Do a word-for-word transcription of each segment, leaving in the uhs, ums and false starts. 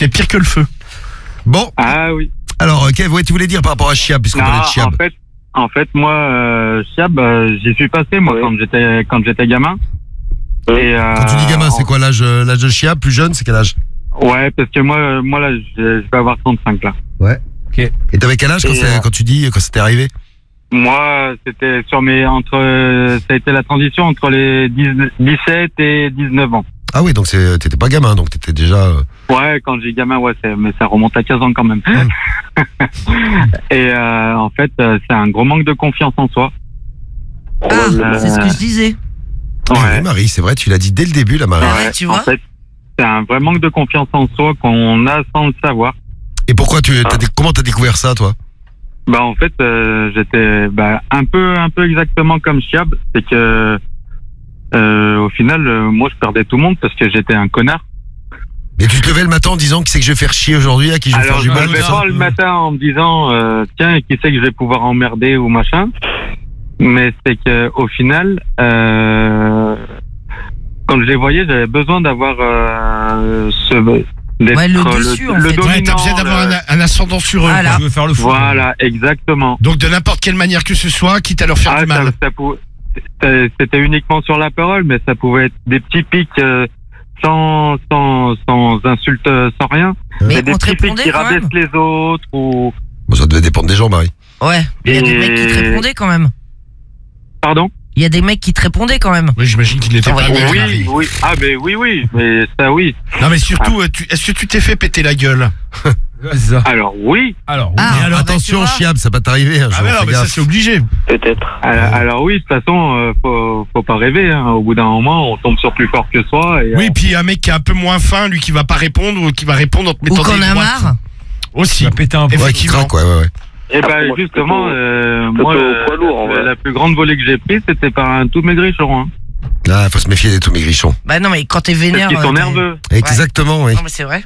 T'es pire que le feu. Bon. Ah oui. Alors, Kev, ouais, tu voulais dire par rapport à Chiab, puisqu'on Non, parlait de Chiab. en fait, en fait, moi, euh, Chiab, euh, j'y suis passé, moi, Oui. quand j'étais, quand j'étais gamin. Et, euh, Quand tu dis gamin, c'est quoi l'âge, euh, l'âge de Chiab? Plus jeune, c'est quel âge? Ouais, parce que moi, euh, moi là, je, je vais avoir trente-cinq là. Ouais. Ok. Et t'avais quel âge quand, Et, c'est- euh, quand tu dis, quand c'était arrivé? Moi, c'était sur mes entre, euh, ça a été la transition entre les dix, dix-sept et dix-neuf ans. Ah oui, donc c'est, t'étais pas gamin, donc t'étais déjà... euh, Ouais, quand j'ai gamin, ouais, c'est, mais ça remonte à quinze ans quand même. Et euh, en fait, euh, c'est un gros manque de confiance en soi. Ah, Euh, c'est ce que je disais. Ah oui, Ouais. Marie, c'est vrai, tu l'as dit dès le début, la Marie. Ah ouais, tu vois. En fait, c'est un vrai manque de confiance en soi qu'on a sans le savoir. Et pourquoi tu, t'as, dé- comment t'as découvert ça, toi? Bah en fait, euh, j'étais bah, un peu, un peu exactement comme Chiab, c'est que euh, au final, euh, moi, je perdais tout le monde parce que j'étais un connard. Mais tu te levais le matin en disant qui c'est que je vais faire chier aujourd'hui, à qui je vais Alors, faire je du me mal, levais tout ça. pas le matin en me disant, euh, tiens, qui c'est que je vais pouvoir emmerder ou machin. Mais c'est que au final, euh, quand je les voyais, j'avais besoin d'avoir euh, ce d'être Ouais, le dessus, en fait. dominant, Ouais, t'as besoin d'avoir le- un, un ascendant sur eux. Voilà. quoi. Tu veux faire le fou. Voilà, exactement. Donc de n'importe quelle manière que ce soit, quitte à leur faire Ah, du mal. ça, ça pou- c'était c'était uniquement sur la parole, mais ça pouvait être des petits pics euh, sans, sans, sans insulte, euh, sans rien. Mais Mais des on te petits pics répondait qui quand même. rabaissent les autres ou... Bon, ça devait dépendre des gens, Marie. Ouais, il y a des Et- mecs qui te répondaient quand même. Pardon? Il y a des mecs qui te répondaient quand même. Oui, j'imagine qu'il n'était Ah pas ouais. bien. Oui, oui. Ah, mais oui, oui. Mais ça, oui. Non, mais surtout, euh, tu- est-ce que tu t'es fait péter la gueule? Ouais, c'est ça. Alors, oui. Alors, Ah, Mais alors, bah, tu attention, vois. Chiab, ça va t'arriver un jour. Ah, mais non, fais mais ça, gaffe. c'est obligé. Peut-être. Alors, alors oui, de toute façon, euh, faut, faut pas rêver. Hein. Au bout d'un moment, on tombe sur plus fort que soi. Et, Oui, puis un mec qui est un peu moins fin, lui qui va pas répondre ou qui va répondre en te Ou mettant qu'on des a droites. marre. Aussi. tu vas péter un peu. Ouais, qui effectivement. craque, ouais, ouais, ouais. Et Ah, ben moi, je suis justement, plutôt- euh, plutôt moi, poids lourd, en la, vrai. la plus grande volée que j'ai prise, c'était par un tout maigrichon. Hein. Ah, faut se méfier des tout maigrichons. Bah non, mais quand t'es Parce vénère. qu'ils sont euh, t'es- nerveux. Exactement, oui. Non, mais c'est vrai.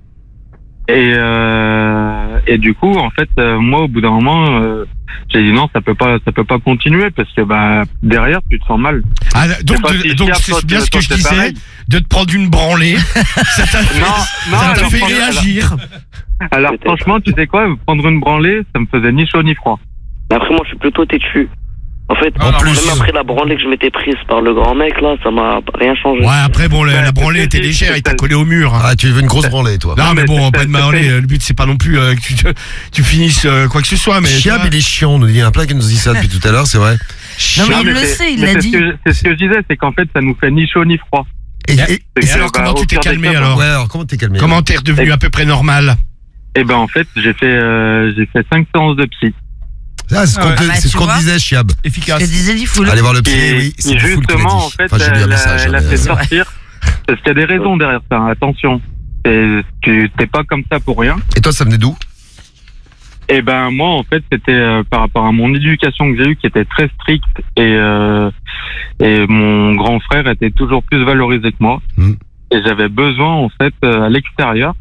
Et, euh, et du coup, en fait, euh, moi, au bout d'un moment, euh, j'ai dit non, ça peut pas, ça peut pas continuer parce que bah derrière, tu te sens mal. Ah, donc, pas de- si donc fier, c'est toi, bien toi, ce que je c'est disais, pareil. de te prendre une branlée. ça t'a fait, Non, non, ça t'a alors, fait franchement, réagir. Alors Peut-être. franchement, tu sais quoi, prendre une branlée, ça me faisait ni chaud ni froid. Mais après, moi, je suis plutôt têtu. En fait, En plus. même après la branlée que je m'étais prise par le grand mec, là, ça m'a rien changé. Ouais, après, bon, la, Ouais, la branlée c'est- était c'est- légère, c'est- il t'a collé au mur. hein. Ah, tu veux une grosse branlée, toi. Non, mais mais bon, c'est- pas de c'est- branlée. c'est- Le but, c'est pas non plus euh, que tu, te- tu finisses euh, quoi que ce soit. Mais tu Chiab, vois. il est chiant, on nous dit, il y a un plein qui nous dit ça depuis tout à l'heure, c'est vrai. Non, mais Chiab, il le c'est- sait, il mais l'a c'est dit. ce que je- C'est ce que je disais, c'est qu'en fait, ça nous fait ni chaud ni froid. et, et- C'est Et que, alors, bah, comment au tu t'es pire des calmé cas, alors ouais, alors, comment t'es calmé? Comment t'es redevenu à peu près normal? Et ben en fait, j'ai fait, euh, j'ai fait cinq séances de psy. Ah, c'est ce qu'on Ah te- ouais. Ah, c'est ce tu qu'on te vois disait, Chiab. Ce que efficace. disait Diffoul. Allez voir le psy, Et, oui, c'est et du fou qui l'a justement, en dit. fait, Enfin, j'ai lu un elle, message. elle a mais- fait sortir. Parce qu'il y a des raisons derrière ça. hein, Attention, T'es- tu t'es pas comme ça pour rien. Et toi, ça venait d'où? Et ben moi, en fait, c'était euh, par rapport à mon éducation que j'ai eue, qui était très stricte, et euh, et mon grand frère était toujours plus valorisé que moi. Mm. Et j'avais besoin, en fait, euh, à l'extérieur,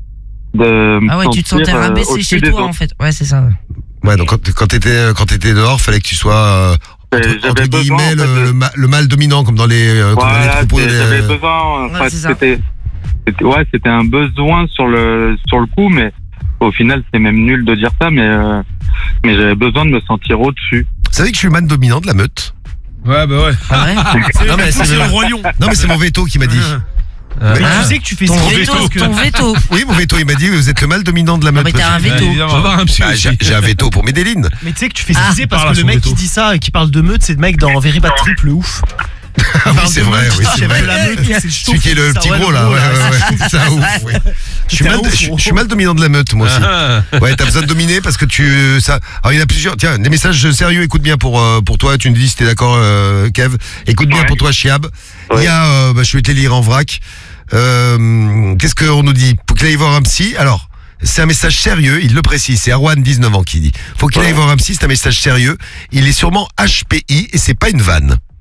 de me Ah ouais, tu te sentir, sentais euh, rabaissé au-dessus chez des toi, autres. en fait. Ouais, c'est ça. Ouais, donc quand, quand t'étais quand t'étais dehors, fallait que tu sois euh, entre, J'avais entre besoin, guillemets en fait, le, de- le ma- le mâle dominant, comme dans les, euh, comme dans les Voilà, troupeaux. c'est- des- j'avais besoin. Enfin, Ouais, c'est ça. c'était, c'était- ouais, c'était un besoin sur le sur le coup, mais au final, c'est même nul de dire ça, mais euh, mais j'avais besoin de me sentir au-dessus. Vous savez que je suis le man dominant de la meute? Ouais, bah ouais. Ah ouais. Non, mais c'est C'est le vrai. roi lion. Non, mais c'est mon veto qui m'a dit. Euh, Mais Ah. tu sais que tu fais Ton ça. veto, parce que- ton veto. Oui, mon veto, il m'a dit, vous êtes le mâle dominant de la Non, meute. mais t'as un monsieur. veto. Ouais, évidemment. On va voir un psy Bah, aussi. j'ai j'ai un veto pour Médéline. Mais tu sais que tu fais Ah. squeezer parce Parle à que le son mec veto. qui dit ça et qui parle de meute, c'est le mec dans Very Bad Trip, le ouf. Ah oui, c'est vrai, oui, c'est vrai. De la meute, c'est le Celui qui est le ça, petit ouais, gros, le là. Ouais, gros, là, ouais, ouais. C'est un ouf, oui. Je suis T'es un mal, ouf, je, gros. je suis mal dominant de la meute, moi aussi. Ah. Ouais, t'as besoin de dominer parce que tu, ça, alors il y en a plusieurs. Tiens, des messages sérieux, écoute bien pour, euh, pour toi. Tu nous dis si t'es d'accord, euh, Kev. Écoute bien Ouais. pour toi, Chiab. Il Ouais. y a, euh, bah, je vais te les lire en vrac. Euh, qu'est-ce qu'on nous dit? Faut qu'il aille voir un psy. Alors, c'est un message sérieux, il le précise. C'est Arwan, dix-neuf ans, qui dit. Faut qu'il Ouais. aille voir un psy, c'est un message sérieux. Il est sûrement H P I et c'est pas une vanne. H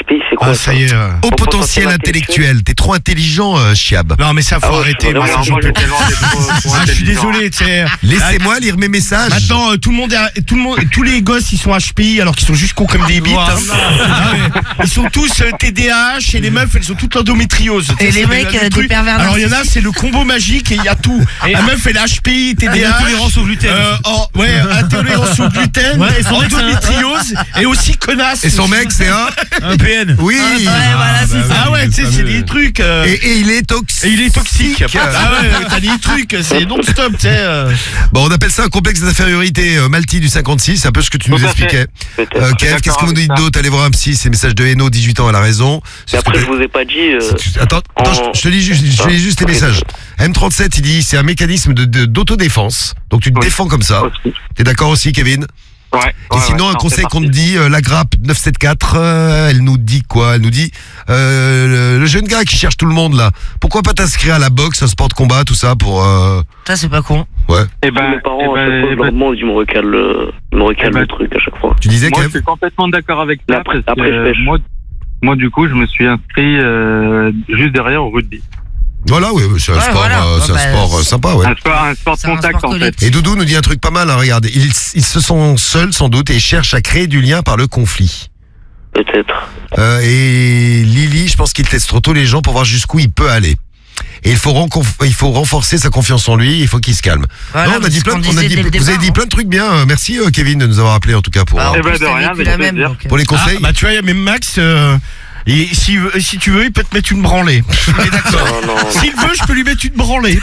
H P I, c'est quoi Ah, ça ça y est. euh. Au Au potentiel potentiel intellectuel. T'es trop intelligent, euh, Chiab. Non, mais ça, faut Ah ouais, arrêter. vraiment, Moi, ça, Alors, j'en moi, peux j'ai plus. tellement des trop- trop Ah, je suis intelligent. désolé, tu sais. Laissez-moi lire mes messages. Maintenant, euh, tout le monde, est, tout le monde, tous les gosses, ils sont H P I alors qu'ils sont juste cons comme des bites. hein. Ah, mais ils sont tous euh, T D A H et les meufs, elles sont toutes l'endométriose. Et les mecs, euh, des pervers Alors il y en a, c'est le combo magique et il y a tout. La meuf, elle a H P I, T D A H. Intolérance au gluten. Euh, oh, ouais, intolérance au gluten, Ouais, et son mec, c'est un- endométriose et aussi connasse. Et son mec, c'est un Un P N. Oui. Ouais, voilà, c'est ça. Ah ouais, tu sais, c'est des trucs. euh, Et, et il est toxique. Et il est toxique. Ah ouais, t'as des trucs, c'est non-stop, tu sais. euh. Bon, on appelle ça un complexe d'infériorité. euh, Malti du cinquante-six, c'est un peu ce que tu nous Tout à fait. expliquais. Peut-être. Euh, suis Kev, d'accord qu'est-ce que vous nous avec dites ça. d'autre? Allez voir un psy, c'est message de Eno, dix-huit ans, elle a raison. Et C'est ce que après, t'as- je vous ai pas dit. euh, c'est- tu- Attends, attends, en- je, je te lis juste, je te lis juste les Ok. messages. M trente-sept, il dit, c'est un mécanisme de, de- d'autodéfense. Donc tu te Oui. défends comme ça. Aussi. T'es d'accord aussi, Kevin? Ouais. Et ouais, sinon, ouais, un non, conseil c'est qu'on te parti. dit, euh, la grappe neuf cent soixante-quatorze, euh, elle nous dit quoi? Elle nous dit, euh, le, le jeune gars qui cherche tout le monde là, pourquoi pas t'inscrire à la boxe, un sport de combat, tout ça pour... Euh... Ça, c'est pas con. Ouais. Eh ben, mes parents, eh à ben, chaque fois, eh je leur ben, demande, ils me recalent, le- ils me recalent Eh ben, le truc à chaque fois. Tu disais, moi, je Kev? suis complètement d'accord avec ça. Après- parce après, que, je pêche. moi, moi, du coup, je me suis inscrit euh, juste derrière au rugby. Voilà, oui, oui, c'est un Ouais, sport, voilà. euh, c'est un Bah, sport euh, sympa, ouais. Un sport, un sport de C'est un contact, sport en fait. collectif. Et Doudou nous dit un truc pas mal, hein, regarde, ils, ils se sont seuls sans doute et cherchent à créer du lien par le conflit. Peut-être. Euh, et Lily, je pense qu'il teste trop tôt les gens pour voir jusqu'où il peut aller. Et il faut, renconf- il faut renforcer sa confiance en lui, il faut qu'il se calme. Voilà, non, on a mais dit c'est plein, ce de- qu'on on a disait dit, dès le vous avez départ, dit hein. plein de trucs bien. euh, Merci euh, Kevin de nous avoir appelé en tout cas pour, Bah, en euh, Eh ben, plus, de t'as rien, vécu avec la plaisir. même. donc, euh. pour les Ah, conseils. bah tu vois, il y a même Max. Euh, et si, si tu veux, il peut te mettre une branlée. On est d'accord. Non, non. S'il veut, je peux lui mettre une branlée.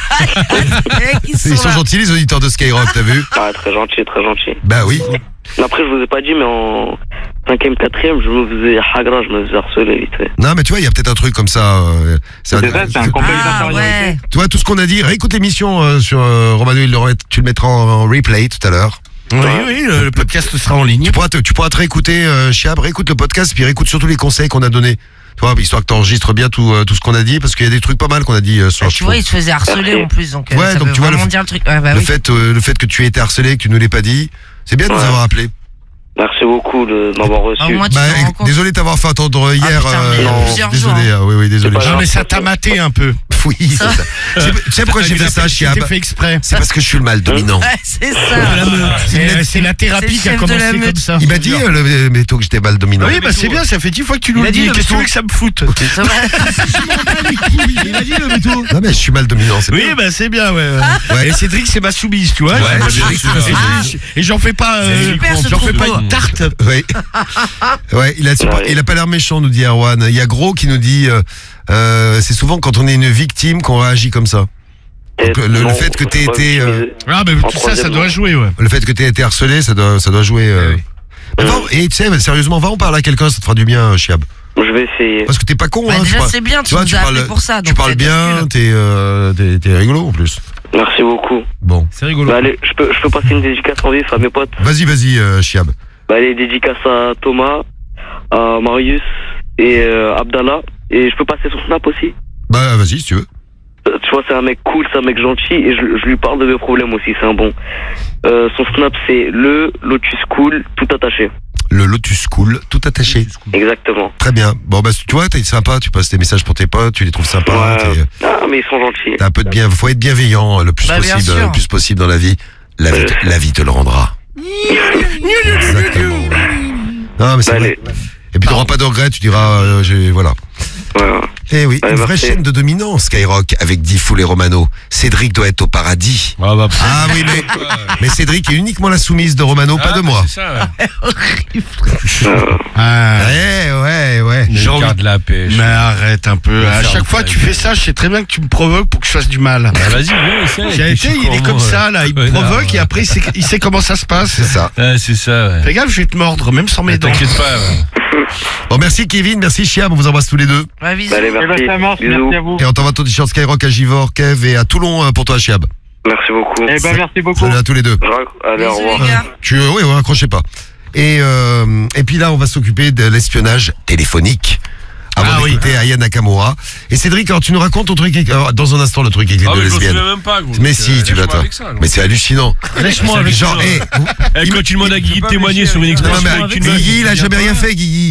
Les mecs, ils Ils sont sont là. gentils les auditeurs de Skyrock, t'as vu? Ah, très gentil, très gentil. Bah oui. Après, je vous ai pas dit, mais en cinquième, quatrième, je me faisais hagra, je me faisais harceler vite fait. Non, mais tu vois, il y a peut-être un truc comme ça. euh, c'est un- C'est ça, c'est un complexe Ah d'infériorité. ouais. Tu vois, tout ce qu'on a dit, réécoute l'émission euh, sur euh, Romano, il le remet- tu le mettras en, en replay tout à l'heure. Oui, oui, le, le podcast sera en ligne. Tu pourras te, tu pourras te réécouter, euh, Chiab, réécoute le podcast, puis réécoute surtout les conseils qu'on a donnés. Tu vois, histoire que tu enregistres bien tout, euh, tout ce qu'on a dit, parce qu'il y a des trucs pas mal qu'on a dit euh, sur Ah, tu vois, il se faisait harceler en plus, donc euh, Ouais, ça donc veut tu vois, le vraiment f- dire le truc. Ouais, bah le, oui. fait, euh, le fait que tu aies été harcelé, que tu nous l'aies pas dit, c'est bien de nous Ouais. avoir appelé. Merci beaucoup de m'avoir reçu. Ah, au moins, tu Bah, t'en rends eh, compte. désolé de t'avoir fait attendre hier. putain, mais euh, non, plusieurs désolé, jours, ah, oui, oui, désolé. C'est pas Non, grave. mais ça t'a maté un peu. Oui, c'est Ça- ça. C'est- Tu sais pourquoi j'ai fait ça, Chiab? C'était fait exprès. C'est parce que je suis le mal dominant. Ouais, c'est ça. C'est c'est la thérapie C'est qui le a chef de la commencé meute. comme ça. Il m'a dit, euh, le métaux, que j'étais mal dominant. Oui, bah c'est bien, ça fait dix fois que tu nous Il le a dit dis. le Qu'est-ce que tu métaux. veux que ça me foute? Ça va. Il a dit le métaux. Non, mais je suis mal dominant, c'est Oui, bien. bah c'est bien, ouais. Ouais. Et Cédric, c'est ma soumise, tu vois. Ouais, Et- Cédric, c'est ma soumise. Et- Et j'en fais pas, euh, super, ce j'en fais pas troupeau. une tarte. Oui. Ouais, il a, super- Ouais. il a pas l'air méchant, nous dit Erwan. Il y a Gros qui nous dit, euh, euh, c'est souvent quand on est une victime qu'on réagit comme ça. Donc, le- le Non, fait que t'aies faut pas été, euh, utiliser. Ah, bah En tout ça, ça troisième, doit non. jouer, ouais. Le fait que t'aies été harcelé, ça doit, ça doit jouer. euh. Eh oui. Mais va- et tu sais, sérieusement, va en parler à quelqu'un, ça te fera du bien, Chiab. Je vais essayer. Parce que t'es pas con, Bah, hein. tu déjà, parles- c'est bien, tu tu vois, nous tu as appelé parles- pour ça. Tu donc parles t'as bien, calcul. t'es, euh, t'es, t'es rigolo en plus. Merci beaucoup. Bon. C'est rigolo. Bah, allez, je peux, je peux passer une dédicace en vif à mes potes. Vas-y, vas-y, euh, Chiab. Bah, allez, dédicace à Thomas, à Marius et euh, Abdallah. Et je peux passer son snap aussi. Bah, vas-y, si tu veux. Euh, Tu vois, c'est un mec cool, c'est un mec gentil. Et je, je lui parle de mes problèmes aussi, c'est un bon. Euh, son snap, c'est le Lotus Cool, tout attaché. Le Lotus Cool, tout attaché. Exactement. Très bien. Bon, bah, tu vois, t'es sympa, tu passes tes messages pour tes potes, tu les trouves sympas, Ouais. t'es- Ah, mais ils sont gentils. t'as un peu de bien, faut être bienveillant euh, le plus Bah, bien possible, sûr. le plus possible dans la vie. La vie, te, la vie te le rendra. Exactement. ouais. Non, mais c'est Bah, vrai. allez. Et puis t'auras pas de regrets, tu diras, euh, j'ai, voilà. Voilà. Eh oui, Ouais, une vraie merci. chaîne de dominance, Skyrock, avec Diffoul et Romano. Cédric doit être au paradis. Ah bah, Ah oui, mais, mais Cédric est uniquement la soumise de Romano, pas de moi. C'est ça, ouais. Euh, Ah, Ouais, ouais, ouais. Le J'ai quart de la pêche. mais arrête un peu. Me À faire chaque un fois que tu peu. fais ça, je sais très bien que tu me provoques pour que je fasse du mal. Bah, vas-y, viens, essaye. J'ai été, il est comme ça, là. Il me provoque et après, il sait, il sait comment ça se passe. C'est ça. Ouais, c'est ça, ouais. Fais gaffe, je vais te mordre, même sans mes Mais dents. t'inquiète pas, ouais. Bon, merci Kevin, merci Chiab, on vous embrasse tous les deux. Ouais, bisous. bah, allez, Eh ben, merci. ça marche, Bisous. merci à vous. Et on t'envoie ton t-shirt Skyrock à Givor, Kev et à Toulon euh, pour toi, Chiab. Merci beaucoup. Eh ben, merci beaucoup. Salut à tous les deux. Je rac- Allez, au Bisous, revoir. les gars. Tu, euh, oui, ouais, accrochez pas. Et, euh, et puis là, on va s'occuper de l'espionnage téléphonique. Avant Ah oui. d'écouter Aya Nakamura. Et Cédric, alors tu nous racontes ton truc, avec- alors, dans un instant, le truc avec les Ah, deux mais je m'en lesbiennes. souviens même pas, gros. Mais Donc, si, euh, tu vas lâche-moi toi. avec ça, gros. Mais c'est hallucinant. Lâche-moi avec Genre, ça. hé, Eh, quand tu demandes à Guigui de pas témoigner méchier sur une avec non, expérience mais avec une meuf, Guigui, il a jamais rien fait, Guigui.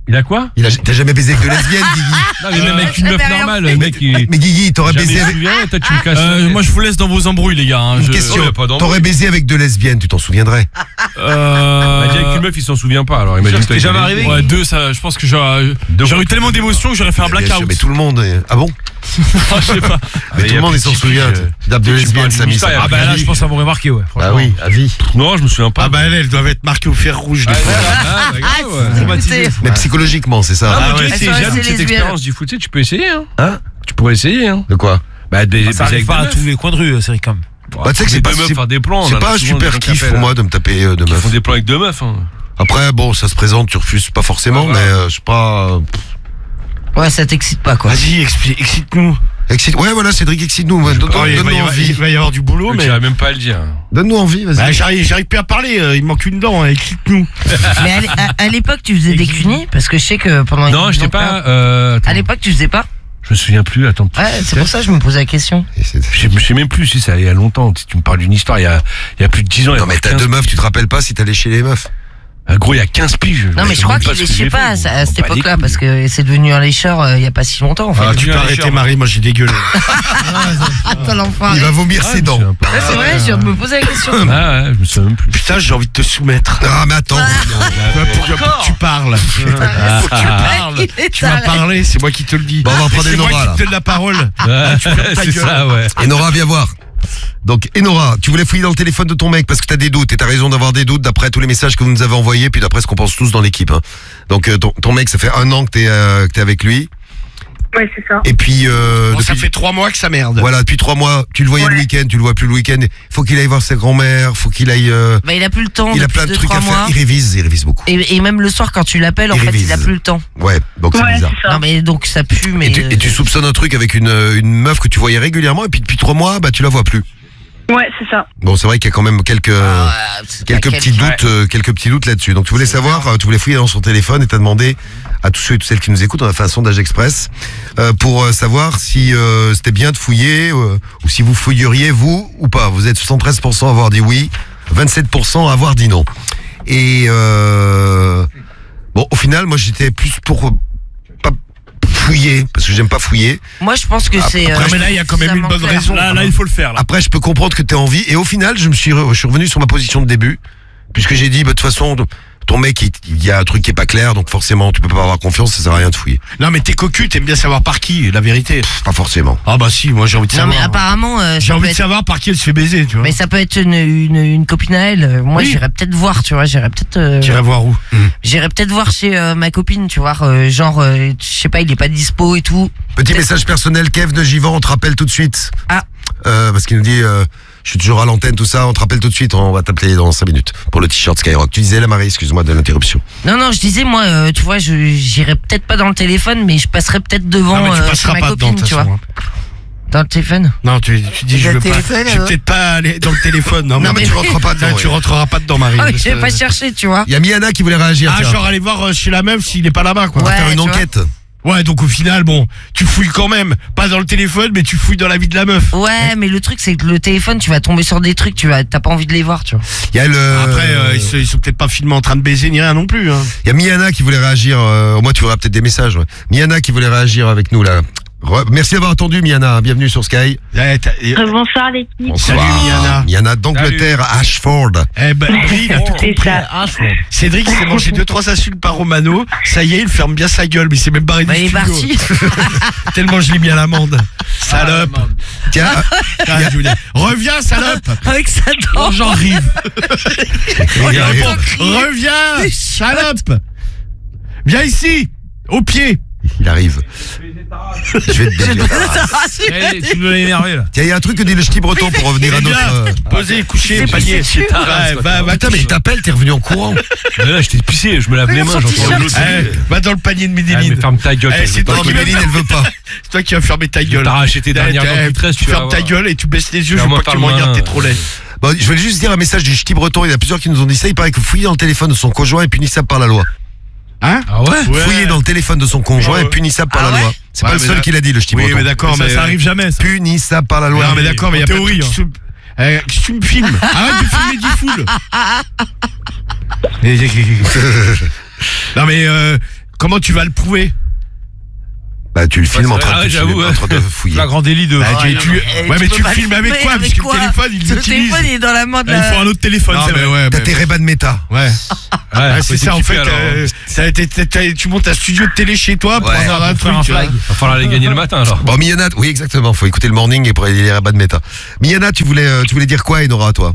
Il a quoi? Il a, t'as jamais baisé avec de lesbiennes, Guigui? Non, mais même avec une ça meuf fait rien. normale, le mec, il. Mais Guigui, t'aurais Jamais baisé je me avec... souviens, toi, tu me casses. Euh, moi, je vous laisse dans vos embrouilles, les gars. hein, Une je- question, Oh, y a pas d'embrouille. t'aurais baisé avec de lesbiennes, tu t'en souviendrais? Euh... Il m'a dit avec une meuf, il s'en souvient pas, alors il m'a dit que C'était jamais arrivé. Ouais, deux, ça, je pense que j'aurais Deux j'aurais eu fois. tellement d'émotions que j'aurais fait un Bien sûr, blackout. mais tout le monde... est- Ah bon? Ah, je sais pas. Mais il tout y le a monde, plus il s'en de souvient. typique, Dab de tu lesbienne, parles Samy, d'une ça. histoire, Ah, bah là, je pense que ça m'aurait marqué, ouais. Bah franchement. oui, à vie. Non, je me souviens pas. Ah bah elle, elle doit être marquée au fer rouge. des Ah, fois. ah, bah, grave, ouais. Écoutez, Mais psychologiquement, c'est ça. Ah, Ah moi, ouais, je dirais que c'est c'est vrai, jaloux c'est de cette lesbienne. expérience du foot, tu sais, tu peux essayer, hein. Hein? Tu pourrais essayer, hein. De quoi? Bah, de Ça baiser arrive avec pas deux à meufs. tous les coins de rue, c'est vrai, comme. Bah, tu sais que c'est Des pas, deux meufs c'est- faire des plans. c'est on a pas un souvent des super gens qui kiff appellent, pour moi de me taper euh, de Qui meufs. font des plans avec deux meufs, hein. Après, bon, ça se présente, tu refuses pas forcément, Ah, voilà. mais euh, je sais pas. euh, ouais, ça t'excite pas, quoi. Vas-y, expli- excite-nous. Excite... Ouais, voilà, Cédric, excite-nous. Donne- Oh, il, va y Donne-nous avoir, il envie. va y avoir du boulot, Tu mais. n'arrives même pas à le dire. Donne-nous envie, vas-y. Bah, j'arrive, j'arrive plus à parler, euh, il me manque une dent, hein, excite-nous. Mais à l'é- à, à l'époque, tu faisais des cunis parce que je sais que pendant. Non, je t'ai longtemps- pas. euh, attends, À l'époque, tu faisais pas. Je me souviens plus, attends. Ouais, c'est pour ça que je me posais la question. Et c'est- Je sais, je sais même plus si ça il y a longtemps. Si tu me parles d'une histoire, il y a, il y a plus de dix ans. il y a Non, mais t'as quinze deux meufs, tu te rappelles pas si t'allais chez les meufs? Ah, gros, il y a quinze piges. Non, mais je crois qu'il est léchait pas à, à cette époque-là parce que c'est devenu un lécheur euh, il y a pas si longtemps, en fait. Ah, tu peux arrêter, Marie, moi j'ai dégueulé. Attends, l'enfant. Il va vomir ses dents. Ouais, c'est vrai, je viens de me poser la question. Ah ouais, je me souviens même plus. Putain, j'ai envie de te soumettre. Ah, mais attends. Ouais, pour, que- pour que tu parles. Faut que tu parles. Il est Tu m'as taré. parlé, c'est moi qui te le dis. Bon, on va reprendre C'est moi Enora, qui là. te donne la parole. Ouais, ta c'est gueule. ça, ouais. Enora, viens voir. Donc, Enora, tu voulais fouiller dans le téléphone de ton mec parce que t'as des doutes, et t'as raison d'avoir des doutes d'après tous les messages que vous nous avez envoyés, puis d'après ce qu'on pense tous dans l'équipe. Hein. Donc, euh, ton, ton mec, ça fait un an que t'es euh, que t'es avec lui, Ouais, c'est ça. et puis... Euh, Bon, ça depuis- fait trois mois que ça merde. Voilà, depuis trois mois, tu le voyais le Ouais. week-end, tu le vois plus le week-end. Faut qu'il aille voir sa grand-mère, faut qu'il aille... euh, Bah, il a plus le temps. il a depuis plein de deux, trucs trois à faire, mois. il révise, il révise beaucoup. Et, et même le soir, quand tu l'appelles, en Il fait, révise. il a plus le temps. Ouais, donc c'est Ouais, bizarre. c'est ça. Non, mais donc ça pue, mais. Et tu, et tu euh, soupçonnes un truc avec une, euh, une meuf que tu voyais régulièrement, et puis depuis trois mois, bah tu la vois plus. Ouais, c'est ça. Bon, c'est vrai qu'il y a quand même quelques... ah, c'est Quelques pas petits quel- doutes, euh, quelques petits doutes là-dessus. Donc tu voulais savoir, euh, tu voulais fouiller dans son téléphone et t'as demandé à tous ceux et toutes celles qui nous écoutent, on a fait un sondage express euh, pour euh, savoir si euh, c'était bien de fouiller euh, ou si vous fouilleriez vous ou pas. Vous êtes soixante-treize pour cent à avoir dit oui, vingt-sept pour cent à avoir dit non. Et euh, bon, au final, moi j'étais plus pour euh, pas fouiller parce que j'aime pas fouiller. Moi, je pense que c'est. après, mais là, il y a quand même une bonne suffisamment raison. clair. Là, là, il faut le faire, là. Après, je peux comprendre que tu as envie. Et au final, je me suis, re- je suis revenu sur ma position de début. Puisque j'ai dit, bah, de toute façon, ton mec, il, il y a un truc qui est pas clair. Donc forcément, tu peux pas avoir confiance. Ça sert à rien de fouiller. Non, mais t'es cocu, t'aimes bien savoir par qui, la vérité. Pas forcément. Ah bah si, moi j'ai envie de Non, savoir. mais apparemment. euh, J'ai ça envie peut de être- savoir par qui elle se fait baiser, tu vois. Mais ça peut être une, une, une copine à elle. Euh, Moi, Oui. j'irais peut-être voir, tu vois. J'irais peut-être. euh, Tu iras voir où J'irais peut-être voir chez euh, ma copine, tu vois. euh, genre, euh, je sais pas, il est pas dispo et tout. Petit Peut-être- message personnel, Kev de Givant, on te rappelle tout de suite. Ah. Euh, parce qu'il nous dit, euh, je suis toujours à l'antenne, tout ça. On te rappelle tout de suite. On va t'appeler dans cinq minutes pour le t-shirt Skyrock. Tu disais la Marie, excuse-moi de l'interruption. Non, non, je disais, moi, euh, tu vois, je j'irais peut-être pas dans le téléphone, mais je passerais peut-être devant Non, mais tu euh, chez passeras ma pas dedans, copine, de tu toute vois. façon. Dans le téléphone. Non, tu, tu dis, je Le veux pas. téléphone, Je vais alors peut-être pas aller dans le téléphone. Non, Non, mais, mais- Tu rentreras pas dedans. Non, tu ouais. rentreras pas dedans, Marie. Ah, parce je vais que- pas chercher, tu vois. Il y a Miana qui voulait réagir. Ah, tiens. genre aller voir euh, chez la meuf s'il est pas là-bas, quoi. On va Ouais, faire une tu vois. enquête. Ouais, donc au final, bon, tu fouilles quand même. Pas dans le téléphone, mais tu fouilles dans la vie de la meuf. Ouais, mais le truc, c'est que le téléphone, tu vas tomber sur des trucs, tu vas, t'as pas envie de les voir, tu vois. Il y a le. Après, euh, ils, sont, ils sont peut-être pas filmés en train de baiser ni rien non plus. Hein. Il y a Miana qui voulait réagir. Euh, au moins, tu auras peut-être des messages. Ouais. Miana qui voulait réagir avec nous là. Re- Merci d'avoir attendu, Miana. Bienvenue sur Sky. Eh, t'as- eh, Bonsoir l'équipe. Salut, Miana. Miana d'Angleterre, à Ashford. Eh ben, Brie, il a tout C'est compris. ça. Cédric il s'est mangé deux trois insultes par Romano. Ça y est, il ferme bien sa gueule, mais il s'est même barré du Bah, il est studio. parti. Tellement je l'ai mis à l'amende. Salope. Tiens, Ah, je voulais- Reviens, salope. Avec sa dent. Oh, j'en rive. il arrive. Reviens, salope. Viens ici, au pied. Il arrive. Je vais te baiser. Eh, tu me l'as énervé, là. Tiens, il y a un truc que dit le ch'ti breton pour revenir à notre. euh, Posé, couché, C'est panier. pas sûr. Ouais, va, va, Putain, mais je t'appelle, t'es revenu en courant. Mais là, j'étais pissé, je me lave les mains, j'entends l'autre. Eh, va dans le panier de Ah, mais Medellin. ferme ta gueule. Eh, c'est toi Non, qui mais vas- Méline, elle veut pas. C'est toi qui vas fermer ta Je vais gueule. t'arracher tes dernières Eh, dents qui te restent, Tu tu vas fermes ta voir. gueule et tu baisses les yeux. Je veux Ferme-moi pas que tu par me le regardes, main. t'es trop laid. Bon, je vais juste dire un message du ch'ti breton. Il y en a plusieurs qui nous ont dit ça. Il paraît que fouiller dans le téléphone de son conjoint est punissable par la loi. Hein? Ah ouais? Fouiller dans le téléphone de son conjoint Ouais. est punissable par Ah la ouais loi. C'est Ouais, pas le mais seul là- qui l'a dit, le ch'ti Oui, breton. mais d'accord, Ça, mais. ça arrive jamais, ça. Punissable par la loi. Non, mais d'accord, mais il y a en pas de théorie, truc qui se- Eh, qu'est-ce que tu me filmes. Arrête de filmer Diffoul. Non, mais euh, Comment tu vas le prouver? Bah tu le filmes en c'est train vrai, de, ah, tu filmes j'avoue, en train de fouiller. La grande délit de. Bah, Ah, tu, non, tu- non. Eh, ouais, tu mais peux tu pas le filmes le avec filmer quoi? Parce avec que quoi le téléphone, il Le l'utilise. téléphone, il est dans la main de Ah, il faut la... un autre téléphone, Non, c'est mais vrai. ouais, T'as mais- tes Ray-Ban Meta. Ouais. Ouais, Ah, c'est faut ça, en t'équiper, fait. alors. euh, t'as- t'as- t'as- t'as- tu montes un studio de télé chez toi pour Ouais, avoir un Pour faire truc. un tu vois. flag. Va falloir aller gagner le matin alors. Bon, Miana, oui, exactement. Faut écouter le morning et pour aller les Ray-Ban Meta. Miana, tu voulais, euh, tu voulais dire quoi, Enora, toi?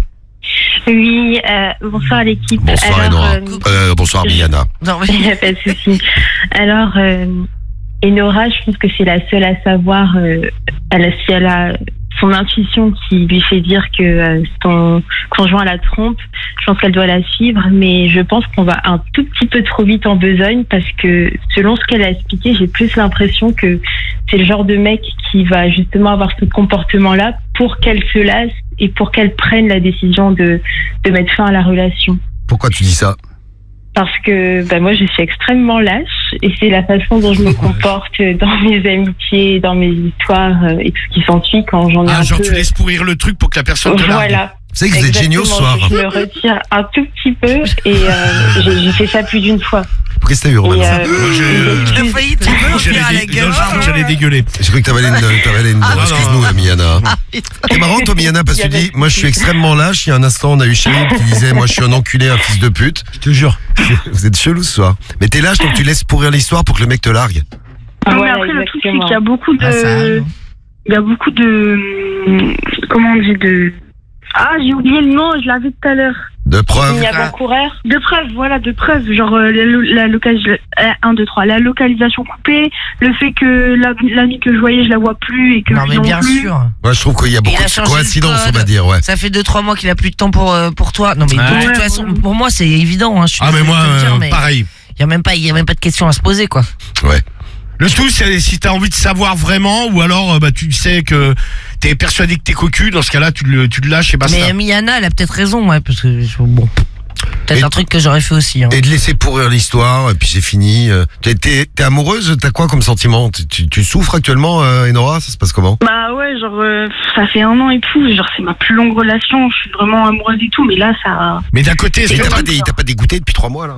Oui, euh, bonsoir l'équipe. Bonsoir, Alors, Enora. euh, Euh, bonsoir, Miana. Non, mais... Il n'y a pas de souci. Alors, euh, Enora, je pense que c'est la seule à savoir, euh, elle a, si elle a son intuition qui lui fait dire que euh, son conjoint la trompe, je pense qu'elle doit la suivre, mais je pense qu'on va un tout petit peu trop vite en besogne parce que selon ce qu'elle a expliqué, j'ai plus l'impression que c'est le genre de mec qui va justement avoir ce comportement-là pour qu'elle se lasse et pour qu'elle prenne la décision de, de mettre fin à la relation. Pourquoi tu dis ça? Parce que bah, moi, je suis extrêmement lâche et c'est la façon dont je me comporte dans mes amitiés, dans mes histoires euh, et tout ce qui s'ensuit quand j'en ai Ah, un genre peu... tu laisses pourrir le truc pour que la personne te largue. Voilà. Vous savez que vous êtes géniaux ce soir. Exactement, je me retire un tout petit peu et euh, j'ai j'ai fait ça plus d'une fois. Qu'est-ce que t'as eu, Et, Romain? euh, Moi, j'ai, euh, Il a failli te J'allais revenir à la dé- gueule. non, j'ai cru que j'allais dégueuler. J'ai cru que t'avais une, t'avais une, non, excuse-nous, non. hein, Miana. C'est marrant, toi, Miana, parce que tu Il y avait- dis, moi, je suis extrêmement lâche. Il y a un instant, on a eu Chérie qui disait, moi, je suis un enculé, un fils de pute. Je te jure. Vous êtes chelou ce soir. Mais t'es lâche, donc tu laisses pourrir l'histoire pour que le mec te largue. Ah, Non, voilà, mais après, le truc, c'est exactement. qu'il y a beaucoup de. Ah, ça arrive. Il y a beaucoup de. hum, Comment on dit de. Ah, j'ai oublié le nom, je l'avais tout à l'heure. De Il preuve. y a bon coureur. De preuves, voilà, de preuves. Genre, euh, la, lo- la, localis- euh, un, deux, trois. La localisation coupée, le fait que la- l'amie que je voyais, je la vois plus et que Non, je mais non bien plus. sûr. Moi, je trouve qu'il y a Il beaucoup a de changé le coïncidences, on code. va dire, ouais. Ça fait deux trois mois qu'il a plus de temps pour euh, pour toi. Non mais Ouais. de toute Ouais, façon, ouais. pour moi c'est évident. Hein. Je suis Ah, mais désolé moi, de te le dire, euh, mais pareil. y a même pas, y a même pas de question à se poser quoi. Ouais. Le tout, c'est si t'as envie de savoir vraiment, ou alors euh, bah, tu sais que t'es persuadé que t'es cocu, dans ce cas-là, tu le, tu le lâches et basta. Mais Miana, elle a peut-être raison, ouais, parce que bon, peut-être Et- un truc que j'aurais fait aussi. Hein. Et de laisser pourrir l'histoire, et puis c'est fini. Euh, T'es, t'es, t'es amoureuse, t'as quoi comme sentiment? tu, tu, tu souffres actuellement, euh, Enora? Ça se passe comment? Bah ouais, genre, euh, ça fait un an et tout. Genre, c'est ma plus longue relation. Je suis vraiment amoureuse et tout. Mais là, ça. Mais d'un côté, est-ce Et que t'as t'as- pas, des, t'as pas dégoûté depuis trois mois, là?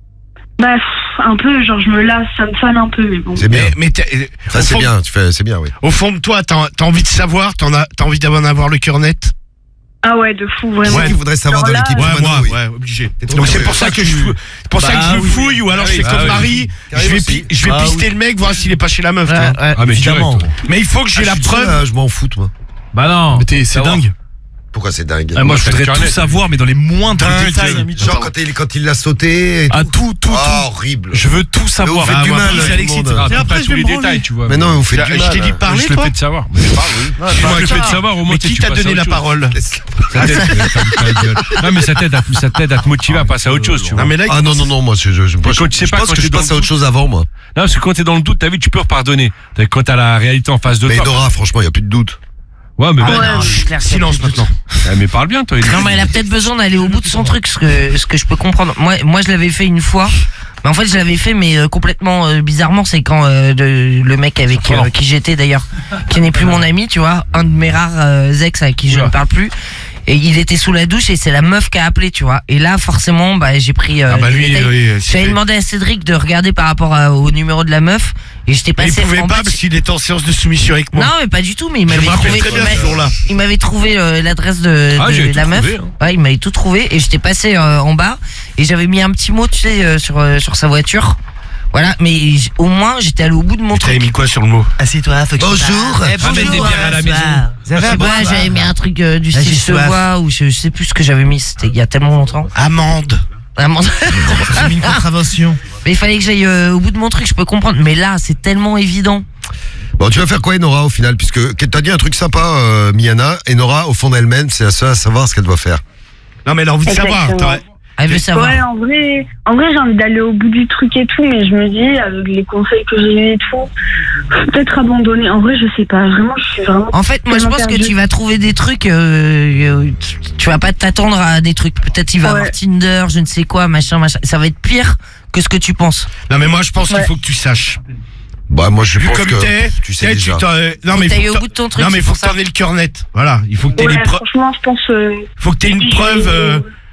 Bah, pff, un peu, genre, je me lasse, ça me fane un peu, mais bon. C'est bien. mais, mais t'as- Enfin, au c'est fond- bien, tu fais, c'est bien, oui. Au fond de toi, t'as t'as envie de savoir, t'en as, t'as envie d'en avoir le cœur net. Ah ouais, de fou, Qui vraiment. c'est qui voudrait savoir Alors dans là, l'équipe Ouais, Mano, moi, oui. ouais, obligé. trop Donc c'est bien. pour ça que je, c'est pour ça Bah que je oui, fouille, ou alors ah je fais oui, comme ah oui. Marie, je T'arrives vais, aussi. pi- je vais Ah pister le mec, voir s'il est pas chez la meuf. tu vois. Ah, mais Évidemment. direct. Mais il faut que j'ai Ah, la je suis preuve. seul, euh, je m'en fous, moi. Bah non. Mais t'es- c'est Savoir. dingue. Pourquoi c'est dingue? Ah, moi, je t'as voudrais le tout cœur net. savoir, mais dans les moindres Dingue, détails. genre quand il, quand il l'a sauté. Et Ah, tout. tout, tout, tout. Ah, horrible. Je veux tout savoir. Mais vous faites Ah, du moi, mal, plus tout le Alexis, monde. tu Ah, racontes après, pas je tous vais les me détails, branler. tu vois. Mais non, vous faites Je du t'ai mal. dit de hein. parler, Je le toi. fais de savoir. Mais je parle, oui. Ah, Si bah, je le fais de tiens. savoir, au moins, Mais tu qui tu t'a passes à donné la autre chose. parole Laisse- Ça t'aide, ta gueule. Non, mais ça t'aide à, ça t'aide à te motiver à passer à autre chose, tu vois. Non mais là, Ah non, non, non, moi, je, je, je, Mais je- quand tu sais je pas, pense quand que tu je es dans passe le à autre doute. chose avant, moi. Non, parce que quand t'es dans le doute, t'as vu, tu peux pardonner. T'as- Quand t'as la réalité en face de Mais toi. Nora, franchement, il n'y a plus de doute. Ouais, mais Ah bah, ouais, non, c'est clair, c'est silence plus de maintenant. Ah, mais parle bien, toi. Non mais elle a peut-être besoin d'aller au bout de son truc, ce que ce que je peux comprendre. Moi moi je l'avais fait une fois, mais en fait je l'avais fait mais euh, complètement euh, bizarrement. C'est quand euh, le, le mec avec euh, qui j'étais d'ailleurs, qui n'est plus mon ami, tu vois, un de mes rares euh, ex avec qui je ne parle plus. Et il était sous la douche et c'est la meuf qui a appelé, tu vois. Et là forcément bah j'ai pris. Euh, Ah bah des lui, détails. oui, J'avais c'est- demandé à Cédric de regarder par rapport à- au numéro de la meuf et j'étais Mais il passé pouvait en pas bas de- parce qu'il était en séance de soumission avec moi. Non mais pas du tout, mais il Je m'avait me rappelle trouvé. très bien il ce m'a- jour-là. il m'avait trouvé euh, l'adresse de, Ah, de j'avais tout la meuf. trouvé, hein. Ouais, il m'avait tout trouvé et j'étais passé euh, en bas et j'avais mis un petit mot, tu sais, euh, sur euh, sur sa voiture. Voilà, mais j- au moins j'étais allé au bout de mon T'avais truc. mis quoi sur le mot? Assieds-toi, faut que Bonjour. Eh, bonjour. Ramène des bières à la maison. Ça va, bah, j'avais mis un truc euh, du Vas-y, style se soif. voit ou je, je sais plus ce que j'avais mis, c'était il y a tellement longtemps. Amende. Vraiment. J'ai mis une contravention. Mais il fallait que j'aille euh, au bout de mon truc, je peux comprendre. Mais là, c'est tellement évident. Bon, tu vas faire quoi, Enora, au final? Puisque t'as dit un truc sympa, euh, Miana. Enora, au fond d'elle-même, c'est la seule à savoir ce qu'elle doit faire. Non mais elle a envie de savoir. Exactement. t'aurais- Elle veut savoir. Ouais, en vrai, en vrai, j'ai envie d'aller au bout du truc et tout, mais je me dis, avec les conseils que j'ai eu et tout, faut peut-être abandonner. En vrai, je sais pas. Vraiment, je suis vraiment. En fait, moi, je tellement pense que perdue. tu vas trouver des trucs. Euh, euh, tu, tu vas pas t'attendre à des trucs. Peut-être il va Ouais. avoir Tinder, je ne sais quoi, machin, machin. Ça va être pire que ce que tu penses. Non mais moi je pense qu'il Ouais. faut que tu saches. Bah, moi, je Vu pense comme que t'es, tu sais t'es, déjà. t'en- euh, non mais que t'ailles faut au que bout de ton t'en- truc, Non mais c'est faut pour que t'en ça. aies le cœur net. Voilà, il faut que t'aies Ouais, les preuves. franchement, je pense. euh, Faut que t'aies une si preuve. j'ai- euh,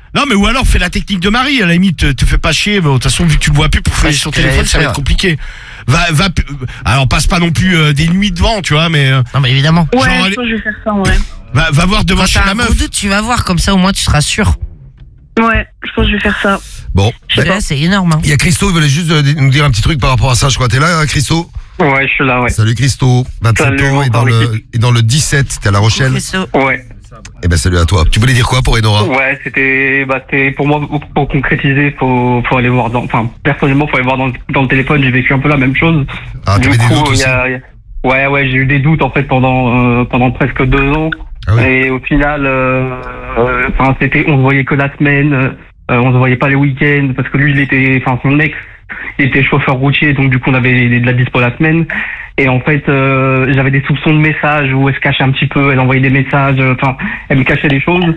Non, mais ou alors fais la technique de Marie, à la limite, te, te fais pas chier, mais de toute façon, vu que tu le vois plus pour fouiller son téléphone, ça va être compliqué. Va, va, alors passe pas non plus euh, des nuits devant, tu vois, mais. Euh, non, mais évidemment. Ouais, genre, je pense que je vais faire ça en vrai. Va, va voir devant Quand chez t'as la un meuf. gros doute, tu vas voir, comme ça, au moins, tu seras sûr. Ouais, je pense que je vais faire ça. Bon. Je sais, c'est énorme. Hein. Il y a Christo, il voulait juste euh, nous dire un petit truc par rapport à ça. Je crois, t'es là, Christo? Ouais, je suis là, ouais. Salut Christo, vingt-sept Salut, ans et dans, bonsoir, le, et dans le dix-sept, t'es à La Rochelle. Ouais. Eh ben salut à toi. Tu voulais dire quoi pour Enora? Ouais, c'était, bah, c'était pour moi, pour, pour concrétiser, faut, faut aller voir dans, enfin, personnellement, faut aller voir dans, dans le téléphone. J'ai vécu un peu la même chose. Ah, du t'avais des coup, doutes il y aussi. a, il y a- ouais, ouais, j'ai eu des doutes en fait pendant, euh, pendant presque deux ans. Ah oui. Et au final, euh, euh, enfin, c'était, on se voyait que la semaine, euh, on se voyait pas les week-ends parce que lui, il était, enfin, son ex, il était chauffeur routier, donc du coup, on avait de la dispo la semaine. Et en fait, euh, j'avais des soupçons de messages où elle se cachait un petit peu, elle envoyait des messages, enfin, elle me cachait des choses.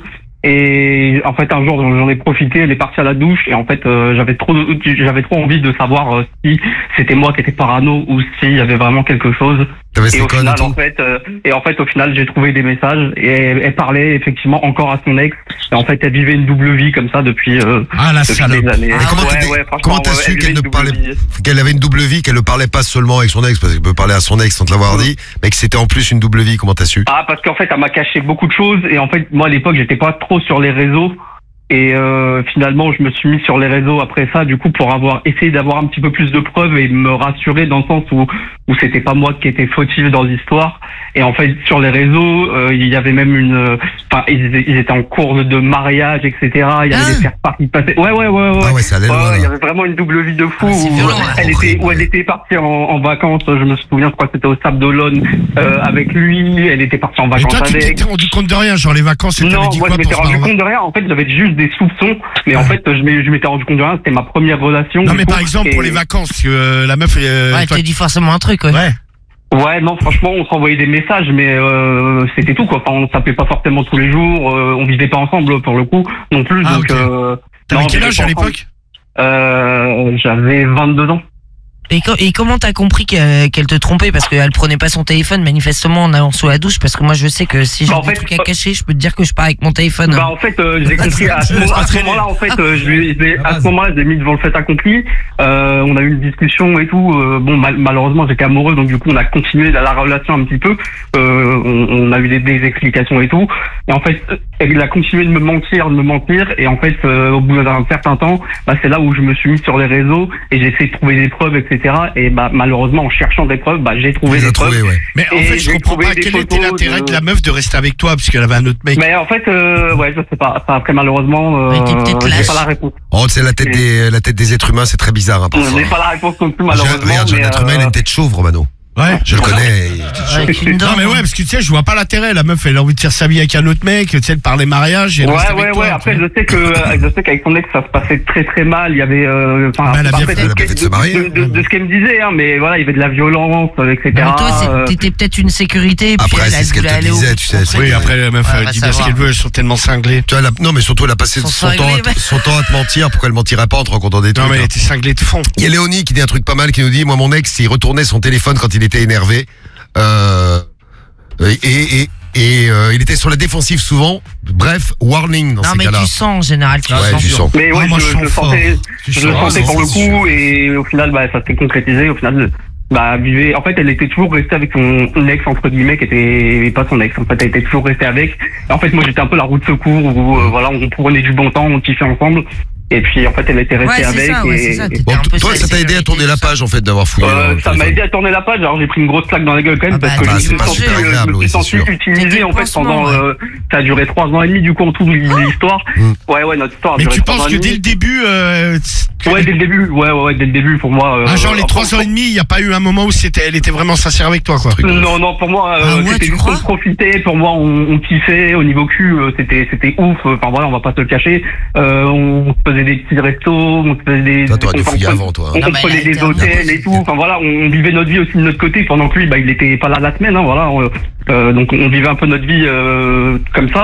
Et en fait, un jour, j'en ai profité, elle est partie à la douche, et en fait, euh, j'avais trop, j'avais trop envie de savoir euh, si c'était moi qui étais parano ou s'il y avait vraiment quelque chose. T'avais Et ses au codes final, et tout en fait, euh, et en fait, au final, j'ai trouvé des messages et elle, elle parlait effectivement encore à son ex. Et en fait, elle vivait une double vie comme ça depuis, euh, Ah, la depuis salope. des années. Mais comment t'as- ouais, ouais, franchement, comment t'as ouais, su elle qu'elle vivait ne une parlait, double vie. qu'elle avait une double vie, qu'elle ne parlait pas seulement avec son ex, parce qu'elle peut parler à son ex sans te l'avoir dit, mais que c'était en plus une double vie, comment t'as su? Ah, parce qu'en fait, elle m'a caché beaucoup de choses. Et en fait, moi, à l'époque, j'étais pas trop sur les réseaux. Et euh, finalement, je me suis mis sur les réseaux après ça, du coup, pour avoir essayé d'avoir un petit peu plus de preuves et me rassurer dans le sens où où c'était pas moi qui étais fautif dans l'histoire. Et en fait, sur les réseaux, euh, il y avait même une, enfin, ils, ils étaient en cours de mariage, et cetera. Il y avait Ah. des faire parties passées. Ouais, ouais, ouais, ouais. Ah ouais, ça allait Ouais, loin, ouais, il y là. avait vraiment une double vie de fou. Ah, c'est où violent, elle là. était, où elle était partie en, en vacances. Je me souviens, je crois que c'était au Sable d'Olonne euh, avec lui. Elle était partie en Et vacances toi, tu avec. t'étais rendu compte de rien, genre les vacances, et t'avais Non, dit moi quoi je m'étais pour se rendu barrer? compte de rien. En fait, j'avais juste des soupçons, mais en fait, je m'ai- je m'étais rendu compte de rien. C'était ma première relation. Non, du mais coup, par exemple, et- pour les vacances, parce que euh, la meuf, euh, Ouais, toi- t'as dit forcément un truc, ouais. ouais. Ouais, non, franchement, on s'envoyait des messages, mais euh, c'était tout, quoi. Enfin, on s'appelait pas forcément tous les jours. Euh, on vivait pas ensemble, pour le coup, non plus. Ah, donc, ok. euh, T'avais non, quel on âge vivait à pas l'époque? ensemble. euh, J'avais vingt-deux ans. Et, co- et comment t'as compris qu'elle qu'elle te trompait? Parce qu'elle prenait pas son téléphone manifestement en allant sous la douche. Parce que moi je sais que si j'ai Bah, en des fait, trucs à euh, cacher, je peux te dire que je pars avec mon téléphone. Bah hein. en fait euh, j'ai compris à ce, Je laisse moment- pas à ce traîner. moment-là en fait euh, je lui- je l'ai- à ce moment-là je l'ai mis devant le fait accompli. Euh, on a eu une discussion et tout. Euh, bon mal- malheureusement j'étais amoureux donc du coup on a continué la, la relation un petit peu. Euh, on, on a eu des, des explications et tout. Et en fait elle a continué de me mentir, de me mentir et en fait euh, au bout d'un certain temps bah, c'est là où je me suis mis sur les réseaux et j'ai essayé de trouver des preuves et cetera. Et bah malheureusement en cherchant des preuves bah j'ai trouvé Tu les des as preuves. trouvés, ouais. Mais en Et fait, je j'ai comprends trouvé pas des quel était photos l'intérêt de- de la meuf de rester avec toi, parce qu'elle avait un autre mec. Mais en fait euh, ouais je sais pas. Enfin, après malheureusement euh, Mais t'es peut-être j'ai lâche. pas la réponse. Oh, tu sais, la tête Et- des, la tête des êtres humains, c'est très bizarre, hein, parfois. J'ai pas la réponse non plus Je- malheureusement. Regarde, j'ai un mais, être humain, il a euh, une tête chauve, Romano. Ouais. Je le connais. il- Avec une dent, Non mais ouais, hein. parce que tu sais, je vois pas l'intérêt. La meuf, elle a envie de faire sa vie avec un autre mec. Tu sais, elle parlait mariage. Et elle Ouais, reste avec ouais, toi, ouais. tu Après, vois. je sais que, euh, je sais qu'avec son ex, ça se passait très, très mal. Il y avait, euh, enfin, Bah, elle a bien après, fait- de elle a ce bien qu'elle- fait de se marier. de, de- de ce qu'elle me disait, hein, mais voilà, il y avait de la violence, euh, et cetera. Mais toi, c'est- euh, t'étais peut-être une sécurité. Puis Après, elle, c'est elle ce qu'elle voulait te aller au disait, bout tu de sais, son c'est- truc. Oui, après, la meuf, Ouais, elle va dit bien ce savoir. qu'elle veut. Elles sont tellement cinglées. Tu vois, elle a- non, mais surtout, elle a passé Son son temps, cinglé, à, ouais. son temps à te mentir. Pourquoi elle mentirait pas en te racontant des trucs? Non mais elle hein. était cinglée de fond. Il y a Léonie qui dit un truc pas mal, qui nous dit, moi, mon ex, il retournait son téléphone quand il était énervé. Euh, et, et, et euh, il était sur la défensive souvent. Bref, warning dans Non, ces mais cas-là. tu sens en général. Tu Ouais, sens. tu sens. Mais ouais, Ah, moi, je, je je sens le fort. sentais, Tu je le sens, sentais ah, pour le c'est coup, et au final, bah, ça s'est concrétisé. Au final, bah, vivait. En fait, elle était toujours restée avec son ex entre guillemets, qui était pas son ex. En fait, elle était toujours restée avec. Et en fait, moi, j'étais un peu la roue de secours où, euh, voilà, on prenait du bon temps, on kiffait ensemble. Et puis, en fait, elle était restée Ouais, c'est avec. ça, ouais, et, c'est ça. et- T'étais Bon, un peu toi, sur ça la t'a aidé à tourner la sécurité, page, en fait, d'avoir fouillé. Euh, dans le ça m'a téléphone. aidé à tourner la page. Alors j'ai pris une grosse claque dans la gueule quand même Ah bah, parce que bah, je me c'est suis pas senti, super euh, agréable, je me oui, suis c'est senti sûr. utilisé C'était en le fait pansement, pendant. ouais. euh, ça a duré trois ans et demi du coup en tout l'histoire. Mm. Ouais ouais notre histoire. a Mais duré tu trois ans penses et que demi. dès le début, euh, que- Ouais dès le début. Ouais ouais, ouais dès le début pour moi. euh, ah, genre les enfin, trois ans et demi, il y a pas eu un moment où c'était, elle était vraiment sincère avec toi, quoi. Non non pour moi euh, Ah ouais, c'était tu juste crois qu'on profitait. Pour moi on, on kiffait au niveau cul. euh, c'était c'était ouf. Enfin voilà on va pas se le cacher. Euh, on se faisait des petits restos, on se faisait des. Toi, t'aurais dû on- fouiller on- avant, toi. On Non, mais prenait elle a des été hôtels et tout. Enfin voilà, on vivait notre vie aussi de notre côté pendant que lui, bah, il était pas là la semaine. Hein, voilà, euh, euh, donc on vivait un peu notre vie euh, comme ça.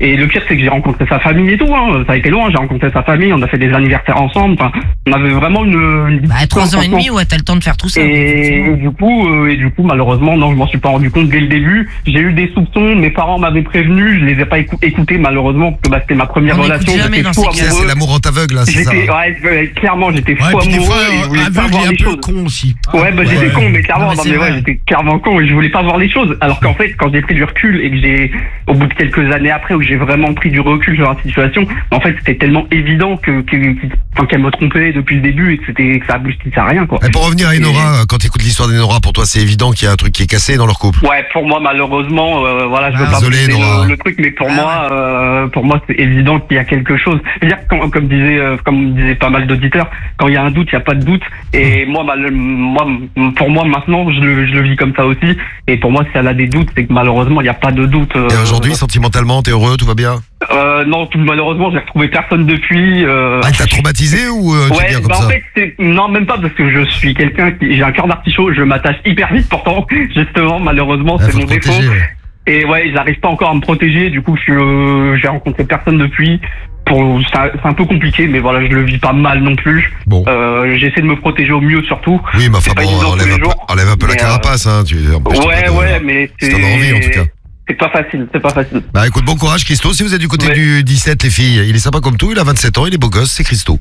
Et le pire, c'est que j'ai rencontré sa famille et tout, hein. Ça a été loin, j'ai rencontré sa famille, on a fait des anniversaires ensemble, enfin, on avait vraiment une... une bah, trois ans et demi, ouais, t'as le temps de faire tout ça. Et, et du coup, euh, et du coup, malheureusement, non, je m'en suis pas rendu compte dès le début. J'ai eu des soupçons, mes parents m'avaient prévenu, je les ai pas écou- écoutés, malheureusement, parce que bah, c'était ma première on relation, j'étais fou amoureux. C'est l'amour en aveugle, là, c'est ça. J'étais, ouais, clairement, j'étais fou Ouais, puis des amoureux, fois, et je voulais aveugle pas voir et un les peu choses. con aussi. Ouais, bah, j'étais Ouais. con, mais clairement, Non, mais non, c'est mais ouais, vrai. j'étais clairement con et je voulais pas voir les choses. Alors qu'en fait, quand j'ai pris du recul et que j'ai, au bout de quelques années après, où j'ai vraiment pris du recul sur la situation, en fait, c'était tellement évident que, que, que- enfin, qu'elle me trompait depuis le début et que c'était, que ça aboutissait à rien, quoi. Et pour revenir à Enora, quand tu écoutes l'histoire d'Enora, pour toi, c'est évident qu'il y a un truc qui est cassé dans leur couple. Ouais, pour moi, malheureusement, euh, voilà, je veux Ah, pas désolé, pousser Nora. le, le truc, mais pour moi, euh, pour moi, c'est évident qu'il y a quelque chose. C'est-à-dire, comme, comme disait, euh, comme disaient pas mal d'auditeurs, quand il y a un doute, il y a pas de doute. Et moi, mal, moi, pour moi, maintenant, je le, je le vis comme ça aussi. Et pour moi, si elle a des doutes, c'est que malheureusement, il n'y a pas de doute. Euh, Et aujourd'hui, sentimentalement, t'es heureux, tout va bien? euh, non, tout, malheureusement, j'ai retrouvé personne depuis. Euh... Ah, t'as traumatisé ou euh, tu es Ouais, bien comme bah ça? en fait, c'est... non, même pas parce que je suis quelqu'un qui, j'ai un cœur d'artichaut, je m'attache hyper vite pourtant, justement, malheureusement, Ah, c'est faut mon te défaut. protéger, ouais. Et ouais, j'arrive pas encore à me protéger, du coup, je suis, euh, j'ai rencontré personne depuis. Pour, c'est, un, c'est un peu compliqué, mais voilà, je le vis pas mal non plus. Bon. Euh, j'essaie de me protéger au mieux surtout. Oui, mais enfin C'est pas bon, évident tous enlève les un, peu, jours, enlève un peu la mais, carapace, hein. Tu, empêche Ouais, pas de- ouais, mais si c'est. t'en as envie, en tout cas. C'est pas facile, c'est pas facile. Bah écoute, bon courage Christo, si vous êtes du côté Ouais. du dix-sept les filles, il est sympa comme tout, il a vingt-sept ans, il est beau gosse, c'est Christo.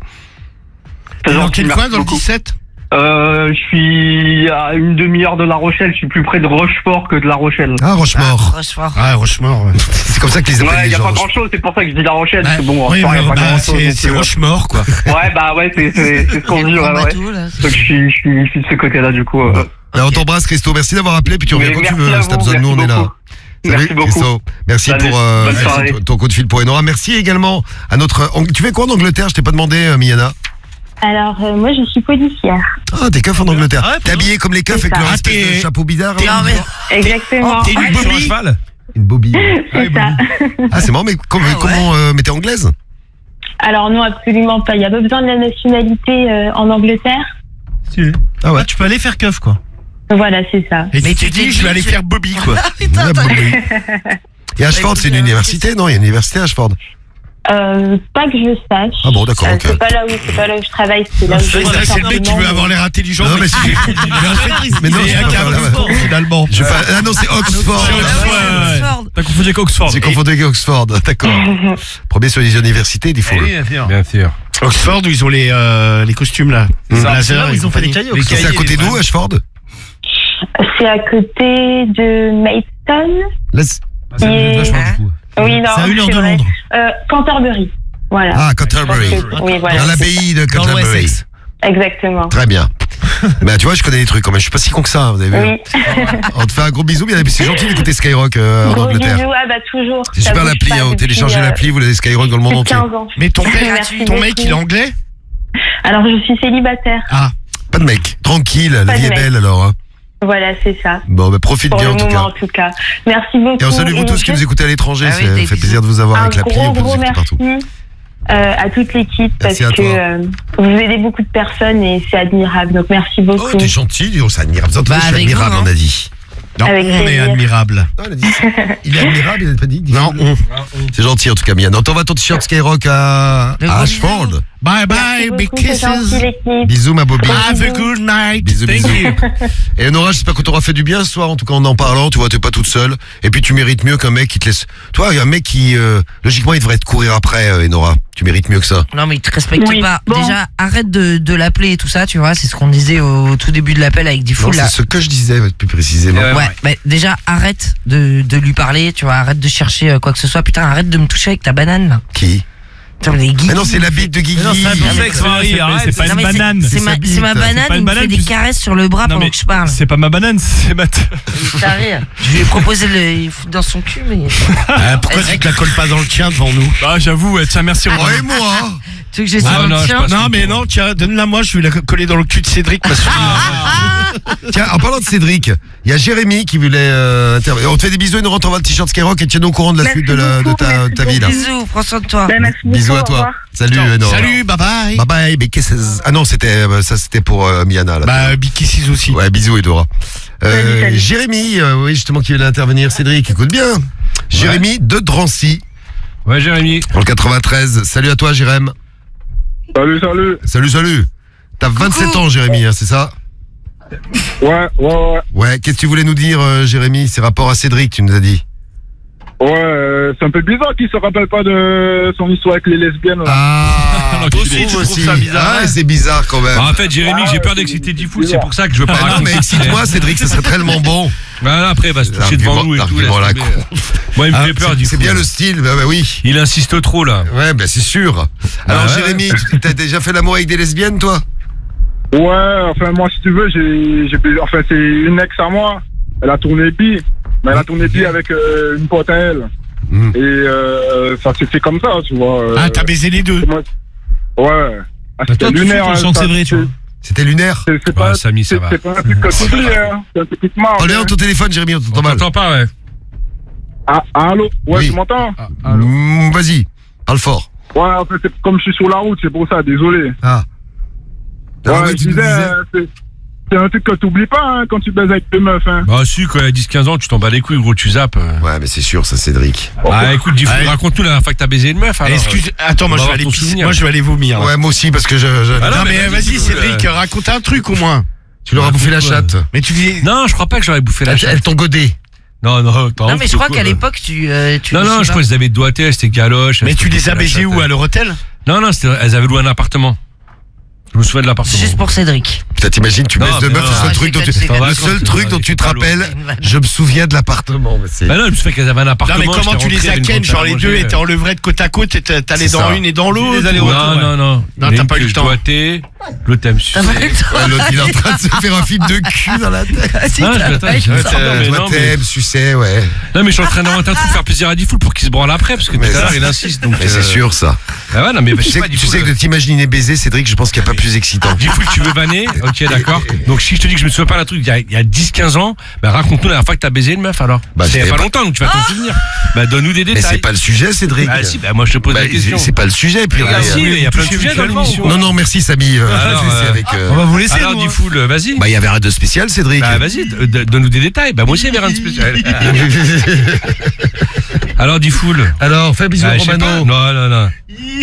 C'est Dans gentil, quel merci coin, dans le beaucoup. dix-sept? Euh, je suis à une demi-heure de La Rochelle, je suis plus près de Rochefort que de La Rochelle. Ah, Rochemort. Rochefort. Ah, Rochemort, ouais. C'est comme ça qu'ils appellent Ouais, les y a gens. pas grand chose, c'est pour ça que je dis La Rochelle, Bah, parce que bon, oui, Rochefort, y a bah, pas bah, grand chose. c'est c'est Rochemort, quoi. Ouais, bah ouais, c'est, c'est, c'est ce qu'on dit, ouais, Grand ouais. bateau, là. Donc je suis, je suis, je suis de ce côté-là, du coup. euh. Bah, on t'embrasse Christo, merci d'avoir appelé, puis tu Mais reviens quand tu merci veux, à si t'as vous, besoin de nous, on merci est là. beaucoup. Salut Merci beaucoup. Christo, merci Salut, pour euh, bonne merci soirée. ton- ton coup de fil pour Enora. Merci également à notre... Ang- Tu fais quoi en Angleterre? Je t'ai pas demandé, euh, Miana. Alors, euh, moi, je suis policière. Ah, t'es keuf en Angleterre. Ah, T'es habillé comme les keufs C'est avec ça. leur Ah, espèce t'es- de chapeau bizarre. t'es- là Non, mais. Exactement. T'es une Sur un bobby? cheval. Une bobby. C'est ça. Ah, c'est marrant, mais com- Ah, ouais. comment... euh, mais t'es anglaise? Alors, non, absolument pas. Il n'y a pas besoin de la nationalité euh, en Angleterre. Ah ouais. Tu peux aller faire keuf, quoi. Voilà, c'est ça. Et Mais tu t'es tu t'es dit, je vais dit, aller je- faire Bobby, quoi. Ah, putain, Ouais, attends. Bobby. Et Ashford, c'est une université? Non, il y a une université à Ashford. Euh, pas que je sache. Ah bon, d'accord, Euh, ok. c'est pas là où c'est pas là où je travaille, c'est là où je C'est bosse c'est le mec qui veut simplement. avoir l'air intelligent. Non, mais mais qui- c'est- mais en fait, Mais non, il est je un peux pas quart faire, d'Oxford, ouais. finalement. Je fais- Ah non, c'est Oxford. C'est Oxford, Ah, ouais. Oxford. T'as confondu avec Oxford. J'ai confondu avec Oxford, d'accord. Premier sur les universités, il faut. Eh oui, bien sûr. Bien sûr. Oxford, où ils ont les, euh, les costumes, là. C'est Laser C'est là où et ils ont fait des compagnie. cahiers. C'est à côté d'où, Ashford? C'est à côté de Maidstone. Laisse- Ah, c'est Et- vachement du coup. Oui, non, C'est à une heure c'est de vrai. Londres. Euh, Canterbury. Voilà. Ah, Canterbury. Je pense que- Oui, voilà. Dans l'abbaye de Dans le Canterbury. Wessex. Exactement. Très bien. Bah, tu vois, je connais des trucs quand même. Je suis pas si con que ça, vous avez vu. Oui. On te fait un gros bisou, bien, c'est gentil d'écouter Skyrock euh, en Gros Angleterre. bisous. Ah bah toujours. C'est Ça super bouge l'appli, pas hein, vous depuis, téléchargez euh, l'appli, vous avez Skyrock dans le monde depuis entier. quinze ans. Mais ton mec, Merci ton mec, beaucoup. il est anglais? Alors je suis célibataire. Ah. Pas de mec, tranquille, la Pas vie de est mec. belle alors. Hein. Voilà, c'est ça. Bon, bah profite Pour bien le en tout moment, cas. en tout cas. Merci beaucoup. Et on salue vous Et tous qui juste nous écoutez à l'étranger, Ah oui, ça des fait bisous. plaisir de vous avoir un avec l'appli, gros, on peut nous gros écouter merci partout. euh, à toute l'équipe parce Merci à que toi. euh, vous aidez beaucoup de personnes et c'est admirable. Donc merci beaucoup. Oh, t'es gentil, dis, oh, c'est admirable. Vous Bah, entendez, je suis avec admirable, vous, hein. on a dit. Non, Avec on est plaisir. admirable. Ah, il a dit ça. Il est admirable, il n'a pas dit. Non, on. C'est gentil en tout cas, Mian. On t'envoie ton t-shirt Skyrock à, Le à gros Ashford. bisou. Bye bye, Merci big beaucoup, c'est gentil, kisses. l'équipe. Bisous, ma Bobby. Have a good night. Bisous, Thank bisous. you. Et Nora, j'espère qu'on t'aura fait du bien ce soir, en tout cas en en parlant. Tu vois, t'es pas toute seule. Et puis tu mérites mieux qu'un mec qui te laisse. Toi, il y a un mec qui, euh, logiquement, il devrait te courir après, euh, Nora. Tu mérites mieux que ça. Non mais il te respecte Oui. pas. Bon. Déjà arrête de, de l'appeler et tout ça, tu vois, c'est ce qu'on disait au tout début de l'appel avec Non, Diffoul c'est là. ce que je disais plus précisément. Euh, Ouais, bah, déjà arrête de, de lui parler, tu vois, arrête de chercher euh, quoi que ce soit. Putain, arrête de me toucher avec ta banane là. Qui Putain, les guigui. Mais non, c'est la bite de Guigui. Mais non, c'est un Non, mais sexe, c'est- Marie, c'est- arrête. c'est pas Non, une mais c'est- banane. C'est ma, sa c'est ma bite. banane, C'est pas une il me banane, fait des tu- caresses sur le bras Non, pendant mais que je parle. C'est pas ma banane, c'est ma. t- T'as rire. Je lui ai proposé de le foutre dans son cul, mais. Ah, pourquoi tu te la colles pas dans le tien devant nous? Ah, j'avoue, ouais, tiens, merci. Oh, Romain. et moi Tu veux que j'ai Ah, sur non, le je tien passe. Non, mais non, tiens, donne-la moi, je vais la coller dans le cul de Cédric. Parce que... Tiens, en parlant de Cédric, il y a Jérémy qui voulait euh, intervenir. On te fait des bisous et nous rentre le t-shirt Skyrock et tiens-nous au courant de la Merci suite de, la, de beaucoup, ta, merci ta vie là. Bisous, prends soin de toi. Ben, merci beaucoup, Bisous à au toi. revoir. Salut, Nora. Salut, bye bye. Bye bye, mais qu'est-ce que- Ah non, c'était euh, ça c'était pour euh, Miana là. Bah, big kisses aussi. Ouais, bisous Edora. Euh, Salut, salut. Jérémy, euh, oui justement qui voulait intervenir. Cédric, écoute bien. Jérémy de Drancy Ouais, Jérémy. Dans le quatre-vingt-treize. Salut à toi, Jérém. Salut, salut. Salut, salut. T'as vingt-sept ans, Jérémy, hein, c'est ça? Ouais, ouais, ouais. Ouais, qu'est-ce que tu voulais nous dire, euh, Jérémy? C'est rapport à Cédric, tu nous as dit. Ouais, euh, c'est un peu bizarre qu'il se rappelle pas de son histoire avec les lesbiennes. Là. Ah, toi aussi, tu trouves ça bizarre. Ah, c'est bizarre quand même. Bah, en fait, Jérémy, j'ai peur d'exciter Diffoul, c'est pour ça que je veux pas Ah non, raconter. mais excite-moi, Cédric, ça serait tellement bon. Voilà, après, il va se toucher devant nous et tout. L'argument laisse à la tomber. con. Moi, il me Ah, fait peur, c'est- Diffoul. C'est bien le style, bah, bah oui. Il insiste trop, là. Ouais, bah c'est sûr. Alors, ouais, Jérémy, tu- t'as déjà fait l'amour avec des lesbiennes, toi? Ouais, enfin, moi, si tu veux, j'ai, j'ai, enfin, c'est une ex à moi. Elle a tourné bi. Mais elle a tourné bi avec euh, une pote à elle. Mm. Et euh, ça s'est fait comme ça, tu vois. euh, Ah, t'as baisé les deux. moi- Ouais. Ah, Bah, toi, tout de suite, lunaire. on hein, sent que ça, c'est vrai, tu vois. C'était lunaire? C'est, c'est Ouais, pas, Samy, ça c'est, va. c'est pas un truc que tu oublies, hein. C'est un truc qui te marque. Enlève hein. ton téléphone, Jérémy, on t'entend On mal. t'entend pas, ouais. Ah, allô? Ouais, Oui. tu m'entends? Mm, Vas-y, parle fort. Ouais, en fait, c'est comme je suis sur la route, c'est pour ça, désolé. Ah. Ouais, Ah ouais, je tu nous disais, disais. euh, c'est, c'est un truc que t'oublies pas, hein, quand tu baises avec tes meufs, hein. Bah, si, quand il a dix quinze ans, tu t'en bats les couilles, gros, tu zappes. Ouais, mais c'est sûr, ça, Cédric. Ah, écoute, Diffoul, Ouais. raconte-nous la dernière fois que t'as baisé une meuf, alors. Excuse, attends, moi on je va vais aller avoir ton pisser. souvenir. Moi je vais aller vomir. Ouais, moi aussi, parce que je. je- Ah, Non, non, mais mais vas-y, vas-y, Cédric, euh, raconte un truc au moins. Tu leur as bouffé la quoi. chatte. Mais tu dis. Non, je crois pas que j'aurais bouffé la Elles chatte. elles t'ont godé. Non, non, t'as Non, honte, mais je c'est crois quoi, qu'à là. l'époque, tu. euh, tu Non, je non, sais je pas. crois qu'ils avaient doigté, c'était galoche. Mais elles tu se les bouffaient as la baisés chatte. où? À leur hôtel? Non, non, c'était- elles avaient loué un appartement. Je me souviens de l'appartement. Juste pour Cédric. Putain, t'imagines, tu Non, baisses de mais meuf, non, le seul ah, truc dont tu, c'est pas le vrai, seul c'est truc pas dont vrai, tu te c'est pas rappelles, je me souviens de l'appartement. mais c'est- Bah non, je me souviens qu'elles avaient un Non, appartement. mais comment j'étais tu les rentré, as une ken? grande Genre salle à les deux manger. étaient en levrette côte à côte et t'es- t'allais C'est dans ça. une et dans l'autre? allers- ou- Non, non, non. Non, Il y t'as en a pas une eu que le je temps. doigtais, l'autre elle me suçait. T'as pas eu le temps. Ouais, L'autre, il est en train de se faire un film de cul dans la tête. Non, je attends, je- Ouais, attends, t'as- mais Toi, non, mais- t'aimes, sucer, ouais. non, mais je suis en train d'inventer un truc pour faire plaisir à Diffoul pour qu'il se branle après, parce que tout Mais à ça- l'heure il insiste. Donc, Mais c'est euh, sûr, ça. Ah ouais, non, mais je Tu sais sais, pas, tu Diffoul, sais que de t'imaginer baiser, Cédric, je pense qu'il n'y a pas plus excitant. Diffoul, tu veux vanner? Ok, d'accord. Donc si je te dis que je me souviens pas d'un truc il y a, il y a dix quinze ans, bah raconte-nous la dernière fois que t'as baisé une meuf alors. Bah, c'est il y a c'est pas pas- longtemps, donc tu vas t'en souvenir. Bah donne-nous des Mais détails. c'est pas le sujet, Cédric. Ah si, bah moi je te pose Bah, la question. c'est pas le sujet, puis. Ah, euh, si, il y a plein de sujets dans l'émission. Non, non, merci, Samy. euh, Alors, c'est euh, avec, euh, On va vous laisser, Alors nous, hein. Diffoul, vas-y. Bah, il y avait rien de spécial, Cédric. Bah vas-y, d- d- donne-nous des détails. Bah moi aussi il y avait rien de spécial. Alors Diffoul. Alors, fais bisous Ah, à je sais pas. Romano. Non, non, non.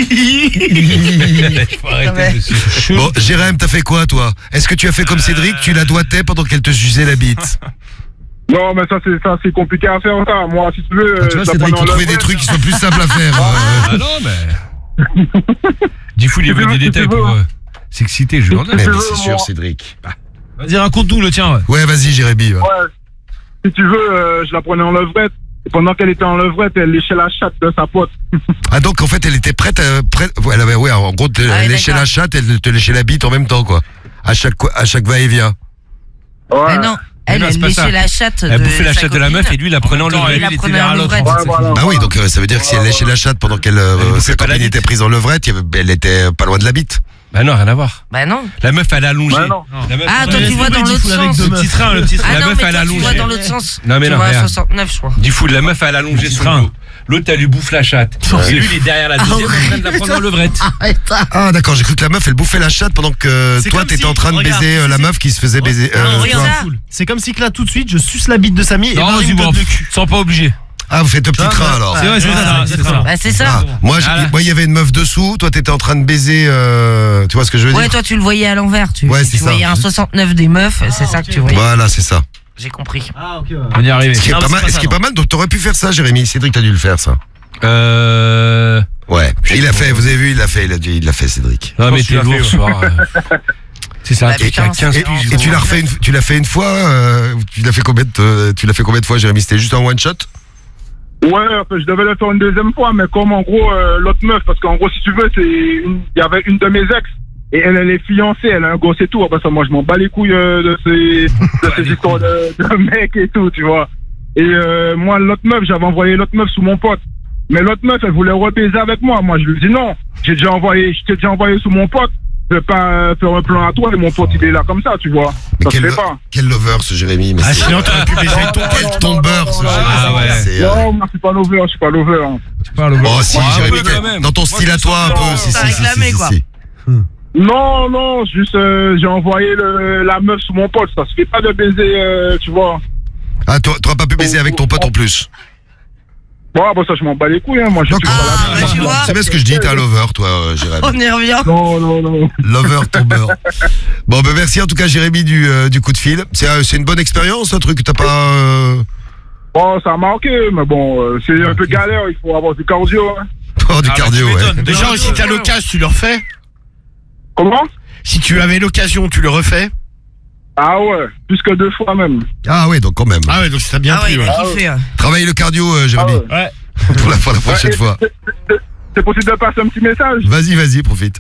Faut arrêter, monsieur. Bon, Jérém, t'as fait quoi, toi? Est-ce que tu as fait comme Cédric, tu la doigtais pendant qu'elle te suçait la bite? Non, mais ça, c'est, ça, c'est compliqué à faire, ça. Moi, si tu veux, Ah, tu vois, euh, je la Cédric, prenais en faut trouver des levrette. trucs qui sont plus simples à faire. euh. Ah non, mais. Diffoul, il Tu veut veux, des tu détails veux. pour euh, s'exciter, je lui en donne. Mais, tu mais veux, c'est moi. sûr, Cédric. Vas-y, raconte-nous le tien, ouais. Ouais, vas-y, Jérémy. va. Ouais. Si tu veux, euh, je la prenais en levrette. Et pendant qu'elle était en levrette, elle léchait la chatte de sa pote. Ah, donc, en fait, elle était prête, à- prête, ouais, elle avait, ouais, en gros, te, Ah, elle léchait d'accord. la chatte, elle te léchait la bite en même temps, quoi. À chaque, quoi- à chaque va-et-vient. Ouais. Ah non, elle, non, c'est elle pas ça. léchait la chatte. Elle de bouffait la sa chatte de la copine. meuf et lui il la prenait en temps, levrette. Il la il était prenait derrière en l'autre. levrette. Ouais, voilà. Ah oui, donc euh, ça veut dire que si elle léchait la chatte pendant qu'elle, euh, Elle bouffait sa pas la copine bite. était prise en levrette, il y avait- elle était pas loin de la bite. Bah non, rien à voir. Bah non. La meuf elle a allongé. Bah non. La meuf, Ah, elle toi a- tu vois dans l'autre sens. Le petit train, le petit train. Ah La non, meuf, mais elle toi a tu allongé. vois dans l'autre sens. Non, mais Tu non, vois à regarde. soixante-neuf, je crois. Du fou, la meuf elle a allongé son train. dos. L'autre elle lui bouffe la chatte. Et lui il est derrière la deuxième en train de la prendre en levrette. Ah, d'accord, j'ai cru que la meuf, elle bouffait la chatte pendant que C'est toi, comme t'étais si- en train de regarde, baiser euh, si, la si. meuf qui se faisait baiser. Non, euh, regarde toi. ça. C'est comme si que là, tout de suite, je suce la bite de Samy et Non, Marie vas-y, me bon, donne le cul. sans pas obligé. Ah, vous faites le petit Ah, train ouais. alors. C'est vrai, c'est ça, c'est ça. Bah c'est ça. Ah, moi, j'ai- Voilà. moi, il y avait une meuf dessous, toi, t'étais en train de baiser, euh, tu vois ce que je veux Ouais, dire? toi tu le voyais à l'envers. Tu, Ouais, tu c'est ça. voyais un soixante-neuf des meufs, c'est ça que tu voyais. Voilà, c'est ça. J'ai compris. Ah, ok, on y est arrivé. Ce qui est pas mal, ce qui est pas mal, donc t'aurais pu faire ça, Jérémy. Cédric, t'as dû le faire, ça. Euh. Ouais. Il l'a fait, vous avez vu, il l'a fait, il a dit, il l'a fait, Cédric. Non, mais tu t'es l'as lourd fait, ce soir. euh. C'est ça, Bah, un truc à putain, quinze c'est- piges. Et tu l'as refait une, tu l'as fait une fois, euh, tu l'as fait combien de, tu l'as fait combien de fois, Jérémy? C'était juste un one shot? Ouais, enfin, je devais le faire une deuxième fois, mais comme en gros, euh, l'autre meuf, parce qu'en gros, si tu veux, c'est une- il y avait une de mes ex, et elle, elle est fiancée, elle a un gosse et tout. Parce que moi, je m'en bats les couilles euh, de ces, de ces histoires de, de mecs et tout, tu vois. Et euh, moi, l'autre meuf, j'avais envoyé l'autre meuf sous mon pote. Mais l'autre meuf, elle voulait repaiser avec moi. Moi, je lui dis non. J'ai déjà envoyé, je t'ai déjà envoyé sous mon pote. Je vais pas euh, faire un plan à toi et mon pote, il est là comme ça, tu vois. Mais Ça se quel, fait lo- pas. quel lover, ce Jérémy. Mais Ah, c'est- sinon t'aurais pu baiser avec ton Quel tombeur, ce Jérémy. Ah ouais. C'est, euh, Non, moi, je suis pas lover, je suis pas lover. Hein. Oh, si, Ouais, un Jérémy, peu quand même. dans ton style à toi, un peu, si, T'as si, si, réclamé, si, quoi. si. Non, non, juste euh, j'ai envoyé le, la meuf sous mon pote. Ça se fait pas de baiser, euh, tu vois. Ah, toi, t'auras pas pu baiser avec ton pote en plus. Bon, bah ça, je m'en bats les couilles, hein. Moi, je suis pas là. bah, tu vois. C'est bien ce que je dis, t'es un lover, toi, euh, Jérémy. On y revient. Non, non, non. Lover, tombeur. Bon, ben merci en tout cas, Jérémy, du, euh, du coup de fil. C'est euh, c'est une bonne expérience, un truc que t'as pas. Euh... Bon, ça a marqué, mais bon, euh, c'est un peu galère, il faut avoir du cardio, hein. Oh, du Ah, bah, cardio, tu ouais. m'étonnes. Déjà, si t'as l'occasion, tu le refais. Comment? Si tu avais l'occasion, tu le refais. Ah ouais, plus que deux fois même. Ah ouais, donc quand même. Ah ouais, donc ça bien Ah ouais, pris, il ouais. a kiffé. hein. Travaille le cardio, euh, Jérémy. Ah Ouais. Pour la, pour la prochaine Ouais, et fois. c'est- c'est- C'est possible de passer un petit message? Vas-y, vas-y, profite.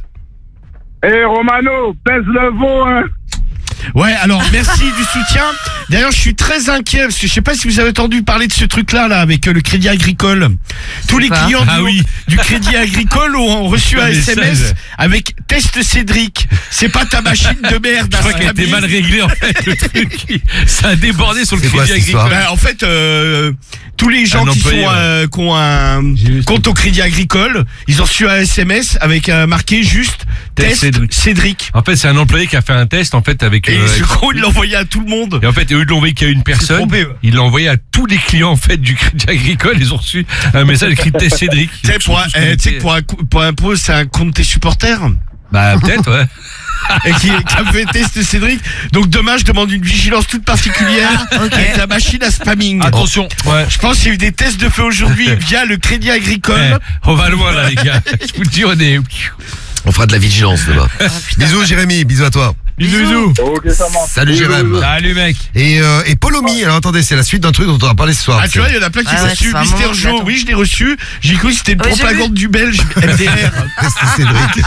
Eh Romano, baise le veau, hein. Ouais, alors merci du soutien. D'ailleurs, je suis très inquiet parce que je sais pas si vous avez entendu parler de ce truc-là là avec euh, le Crédit Agricole. Tous les pas. clients Ah du, oui. du Crédit Agricole ont reçu un Un S M S message. avec test Cédric. C'est pas ta machine de merde. Je crois qu'elle était mal réglée en fait le truc. Ça a débordé sur le C'est quoi, Crédit cette histoire Agricole. Bah, en fait, euh, tous les gens Un qui, sont, employé, ouais. euh, qui ont un compte au Crédit Agricole, ils ont reçu un S M S avec euh, marqué juste Test test Cédric. Cédric. En fait, c'est un employé qui a fait un test en fait avec. Et euh, ce avec- gros, il l'a envoyé à tout le monde. Et en fait, au lieu de l'envoyer qu'à une personne, trompé, ouais. il l'a envoyé à tous les clients en fait du Crédit Agricole. Ils ont reçu un message écrit test Cédric. Tu sais, pour un, eh, tu sais que pour un, coup- pour un pot, c'est un compte tes supporters. Bah peut-être ouais. Et qui, qui a fait test Cédric. Donc demain, je demande une vigilance toute particulière Ok. avec la machine à spamming. Attention. Ouais. Je pense qu'il y a eu des tests de fait aujourd'hui via le Crédit Agricole. Eh, on va loin là les gars. Je vous le dis, on est. On fera de la vigilance demain. Bisous, Jérémy, bisous à toi. Bisous, bisous. Ok, ça marche. Salut, Jérémy. Salut mec. Et, euh, et Polomi, alors attendez, c'est la suite d'un truc dont on va parler ce soir. Ah, tu vois, il y en a plein qui Ah ont ouais, reçu c'est un Mister moment, Joe. attends. Oui, je l'ai reçu. J'ai cru que c'était une Ouais, j'ai propagande du Belge M D R. Test Cédric.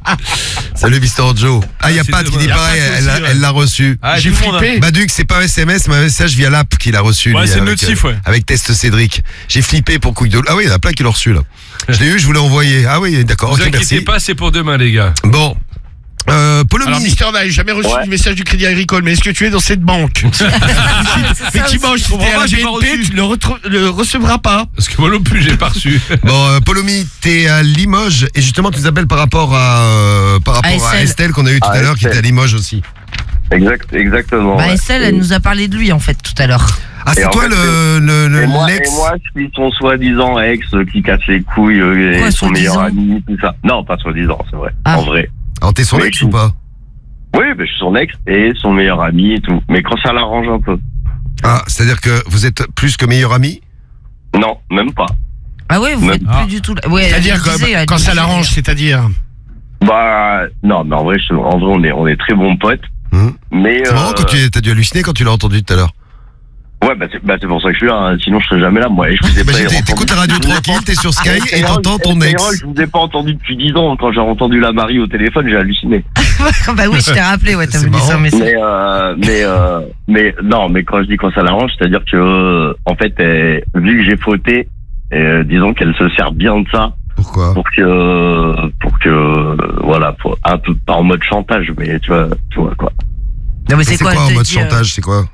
Salut, Mister Joe. Ah, il y a C'est Pat qui dommage. dit Y a pareil, Pat elle aussi, a- ouais. elle l'a reçu. Ah, J'ai tout le monde, flippé. Baduc, c'est pas un S M S, mais un message via l'app qu'il a reçu. Ouais, lui, c'est le avec, notif, euh, ouais. Avec test Cédric. J'ai flippé pour couille de. Ah oui, il y en a plein qui l'ont reçu là. Je l'ai eu, je voulais envoyer. Ah oui, d'accord, Vous ok, inquiétez merci. pas, c'est pour demain les gars. Bon. Euh, Polomi. Alors, Mister n'a jamais reçu Ouais. de message du Crédit Agricole, mais est-ce que tu es dans cette banque? Effectivement, si comprends t'es à pas, la j'ai B pas N P, reçu. tu le, retro- le recevras pas. Parce que moi non plus, j'ai pas reçu. Bon, euh, Polomi, t'es à Limoges et justement tu nous appelles par rapport à euh, par rapport à Estelle. Estelle qu'on a eu tout Ah, à l'heure qui Estelle. était à Limoges aussi. Exact, exactement. Bah, ouais. Estelle, elle nous a parlé de lui en fait tout à l'heure. Ah, c'est Et en toi fait, le le le- Et moi, l'ex. et moi, je suis son soi-disant ex euh, qui casse les couilles euh, et Quoi, son meilleur soi-disant ami, tout ça. Non, pas soi-disant, c'est vrai. Ah. En vrai. Alors t'es son Oui, ex tout. ou pas? Oui, ben, je suis son ex et son meilleur ami et tout. Mais quand ça l'arrange un peu. Ah, c'est-à-dire que vous êtes plus que meilleurs amis? Non, même pas. Ah ouais, vous Même êtes pas. plus du tout. là. Ouais, elle C'est-à-dire nous que, disait, elle quand nous ça disait, l'arrange, c'est-à-dire. Bah, non, mais en vrai, je- en vrai on, est, on est très bons potes. Hum. Mais. C'est marrant euh, quand tu as dû halluciner quand tu l'as entendu tout à l'heure. Ouais, bah c'est bah, c'est pour ça que je suis là, hein. Sinon je serais jamais là, moi. Et je vous ai pas Imagine, t'é- entendu- t'écoutes la radio je vous ai pas- tranquille, t'es sur Sky Et et d'ailleurs, t'entends ton et ex. d'ailleurs, je vous ai pas entendu depuis dix ans. Quand j'ai entendu la Marie au téléphone, j'ai halluciné. bah oui, je t'ai rappelé, ouais, t'as C'est vu ça, marrant. mais c'est. Mais, euh, mais, euh, mais, non, mais quand je dis quand ça l'arrange, c'est-à-dire que, euh, en fait, euh, vu que j'ai fauté, euh, disons qu'elle se sert bien de ça Pourquoi? pour que, pour que, euh, voilà, pour, un peu, pas en mode chantage, mais tu vois, tu vois quoi. Non, mais C'est c'est quoi, quoi en elle te mode dit, euh, chantage? C'est quoi?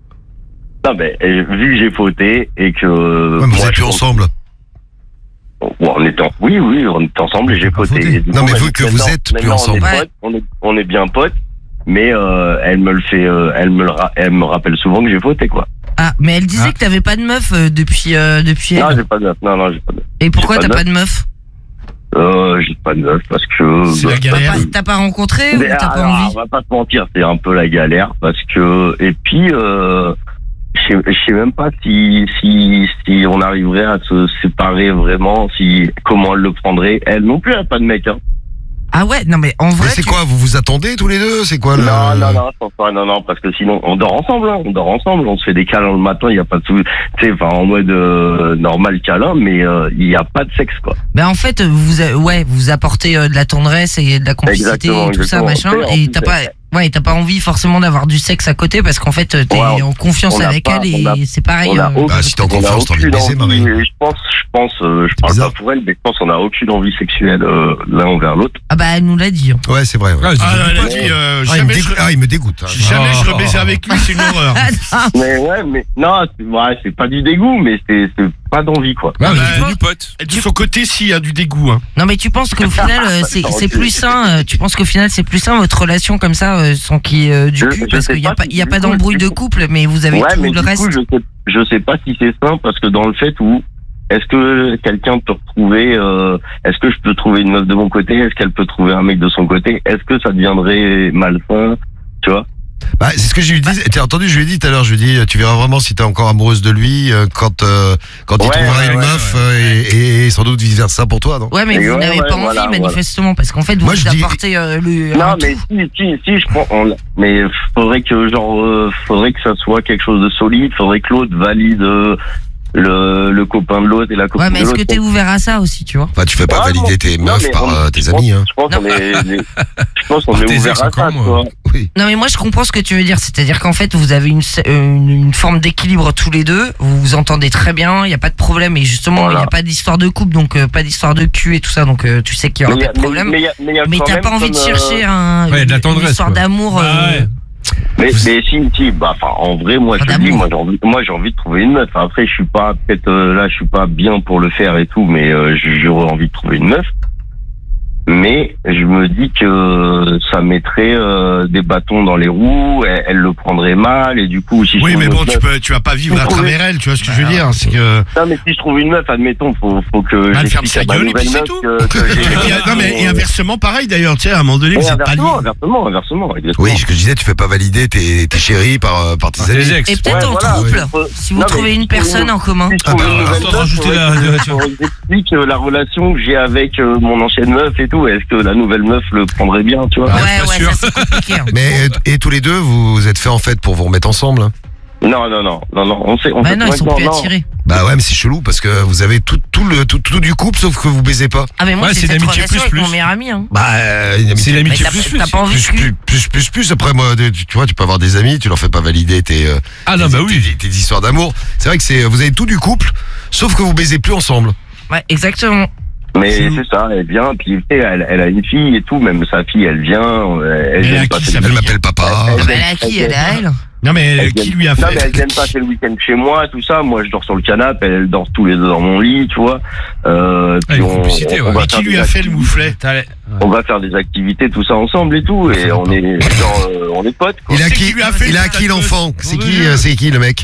Non, mais, euh, vu que j'ai fauté et que, Ouais, mais vous moi, êtes plus je- ensemble. Ouais, on était en- oui, oui, on était ensemble et j'ai Pas fauté. fauté. Et du Non, coup, mais bah, vous que vous maintenant- êtes plus maintenant, ensemble. On est, Ouais. potes, on est, on est bien potes, mais euh, elle me le fait, euh, elle me le, ra- elle me rappelle souvent que j'ai fauté, quoi. Ah, mais elle disait Ah. que t'avais pas de meuf euh, depuis, euh, depuis Non, elle. j'ai pas de meuf. Non, non, j'ai pas de meuf. Et pourquoi j'ai t'as pas pas de de meuf? Euh, j'ai pas de meuf parce que. C'est la bah, T'as galère. pas- T'as pas rencontré ou mais t'as pas alors, envie? on va pas se mentir, c'est un peu la galère parce que et puis euh, je sais- je sais même pas si si si on arriverait à se séparer vraiment, si comment elle le prendrait. Elle non plus elle a pas de mec. Hein. Ah ouais, non mais en Mais vrai. c'est tu- quoi? Vous vous attendez tous les deux? C'est quoi le. Non, non, non, je pense pas, non, non, parce que sinon, on dort ensemble, hein, on dort ensemble, on se fait des câlins le matin, il n'y a pas de sou... tu sais, enfin, en mode euh, normal câlin, mais euh, il n'y a pas de sexe, quoi. Ben en fait, vous, a- ouais, vous apportez euh, de la tendresse et de la complicité Exactement, et tout ça, exactement. machin, Et en et plus, t'as pas, ouais, t'as pas envie forcément d'avoir du sexe à côté parce qu'en fait, t'es Ouais, en confiance on a avec pas- elle et on a- c'est pareil. on a euh, aucun- Bah, si t'es en on a confiance, t'as envie de aucune baiser, envie, Marie. et Je pense, je pense, euh, je parle Bizarre. pas pour elle, mais je pense qu'on a aucune envie sexuelle euh, l'un envers l'autre. Ah bah elle nous l'a dit. Ouais, c'est vrai. ouais. Ah, Ah, elle a Ouais. dit, euh, Ah, il me jamais, je, dégoûte. Ah, il me dégoûte. hein. jamais je rebaisais avec lui, c'est une horreur. Mais ouais, mais non, c'est ouais, c'est pas du dégoût, mais c'est c'est pas d'envie, quoi. Ouais, Ah, mais bah, c'est devenu pote. De son côté, s'il y a du dégoût. Hein. Non mais tu penses qu'au final euh, c'est c'est plus sain, euh, tu penses qu'au final c'est plus sain votre relation comme ça euh, sans qu'il y ait euh, du Je- cul je parce sais qu'il y a pas pas si il y a du pas coup, d'embrouille du de coup- couple mais vous avez Ouais, tout mais le du reste. coup, je sais, je sais pas si c'est sain parce que dans le fait où est-ce que quelqu'un peut retrouver, euh, est-ce que je peux trouver une meuf de mon côté? Est-ce qu'elle peut trouver un mec de son côté? Est-ce que ça deviendrait malsain, tu vois? Bah, c'est ce que je lui dis. T'as entendu, je lui ai dit tout à l'heure, je lui ai dit, tu verras vraiment si t'es encore amoureuse de lui euh, quand euh, quand il Ouais, trouvera ouais, une ouais, meuf ouais. euh, Et, et sans doute vice versa pour toi, non? Ouais, mais Et vous ouais, n'avez ouais, pas envie, voilà, manifestement, parce qu'en fait, vous Moi, je vous dis- apportez euh, le. Non, un mais tout. si, si, si, je pense, on- mais faudrait que, genre, euh, faudrait que ça soit quelque chose de solide, faudrait que l'autre valide euh, le, le copain de l'autre et la copine Ouais, mais de est-ce l'autre. que t'es ouvert à ça aussi, tu vois? Enfin, tu fais pas Ah, valider non. tes Non, meufs mais par on- euh, tes je pense- amis, hein. Je pense qu'on est, je pense qu'on Par est tes ouvert ex à encore, ça, moi. tu vois. Non, mais moi, je comprends ce que tu veux dire. C'est-à-dire qu'en fait, vous avez une, une, une forme d'équilibre tous les deux. Vous vous entendez très bien. Il n'y a pas de problème. Et justement, il Voilà. n'y a pas d'histoire de couple, donc euh, pas d'histoire de cul et tout ça. Donc, euh, tu sais qu'il y aura Mais y pas a- de problème. mais- mais y a- mais y a Mais quand t'as même pas envie de comme, chercher euh, un, Ouais, de la une- tendresse, une histoire quoi. d'amour. Bah euh, ouais. Mais, mais si, si, bah, enfin, en vrai, moi, je Pas te dis, d'amour. moi, j'ai envie, moi, j'ai envie de trouver une meuf. Après, je suis pas, peut-être, euh, là, je suis pas bien pour le faire et tout, mais euh, j'aurais envie de trouver une meuf. Mais je me dis que ça mettrait euh, des bâtons dans les roues, elle, elle le prendrait mal, et du coup, si je Oui, trouve mais une bon, meuf- tu peux, tu vas pas vivre à travers elle, tu vois ce que je veux dire, c'est que. Non, mais si je trouve une meuf, admettons, faut, faut que Bah, elle ferme j'explique sa à ma gueule et puis nouvelle c'est meuf tout. que, que j'ai- Et, non, mais, et inversement, pareil d'ailleurs, tu sais, à un moment donné, Et vous êtes pas inversement, liés. inversement, inversement, exactement. Oui, ce que je disais, tu fais pas valider tes, tes chéris par, euh, par tes Par amis. tes ex. Et peut-être Ouais, en voilà, couple, ouais. si vous Non, trouvez mais une si personne on- en commun. Si je Ah trouve bah, une alors, nouvelle attends, meuf, rajouter faudrait la- que- la- faudrait que j'explique euh, la relation que j'ai avec euh, mon ancienne meuf et tout. Est-ce que la nouvelle meuf le prendrait bien, tu vois? Ouais, pas ouais, sûr. ça c'est compliqué. hein. Mais et, et tous les deux, vous vous êtes fait en fait pour vous remettre ensemble, hein? Non, non, non, non, non, on sait, on Bah sait non, ils sont maintenant, plus non. attirés. Bah ouais, mais c'est chelou parce que vous avez tout, tout le tout, tout du couple sauf que vous baisez pas. Ah, mais moi, Ouais, c'est c'est cette l'amitié relation plus, avec plus. mon meilleur ami. Hein. Bah, euh, une amitié C'est l'amitié Mais plus t'as plus. t'as pas envie plus, de cul. plus, plus, plus, plus. Après, moi, tu, tu vois, tu peux avoir des amis, tu leur fais pas valider tes, euh, Ah non, tes, bah tes- oui. tes- tes histoires d'amour. C'est vrai que c'est, vous avez tout du couple, sauf que vous baisez plus ensemble. Ouais, exactement. Mais c'est ça, elle vient, puis tu sais, elle, elle a une fille et tout, même sa fille, elle vient, euh, elle Mais vient à qui passer ça Elle fait m'appelle papa. Ah bah, elle a qui? Elle est à elle. Non, mais Elle qui vient- lui a Non, mais fait elle vient passer le week-end chez moi, tout ça. Moi, je dors sur le canapé, elle dort tous les deux dans mon lit, tu vois. Euh, Ah, puis une on, complicité, on ouais. va Et qui faire lui des a fait le activités- mouflet? On va faire des activités, tout ça ensemble et tout, et on est, genre, euh, on est potes, quoi. Il a C'est qui, qui lui a fait il le a putain qui de l'enfant? gosse C'est qui, euh, c'est qui le mec?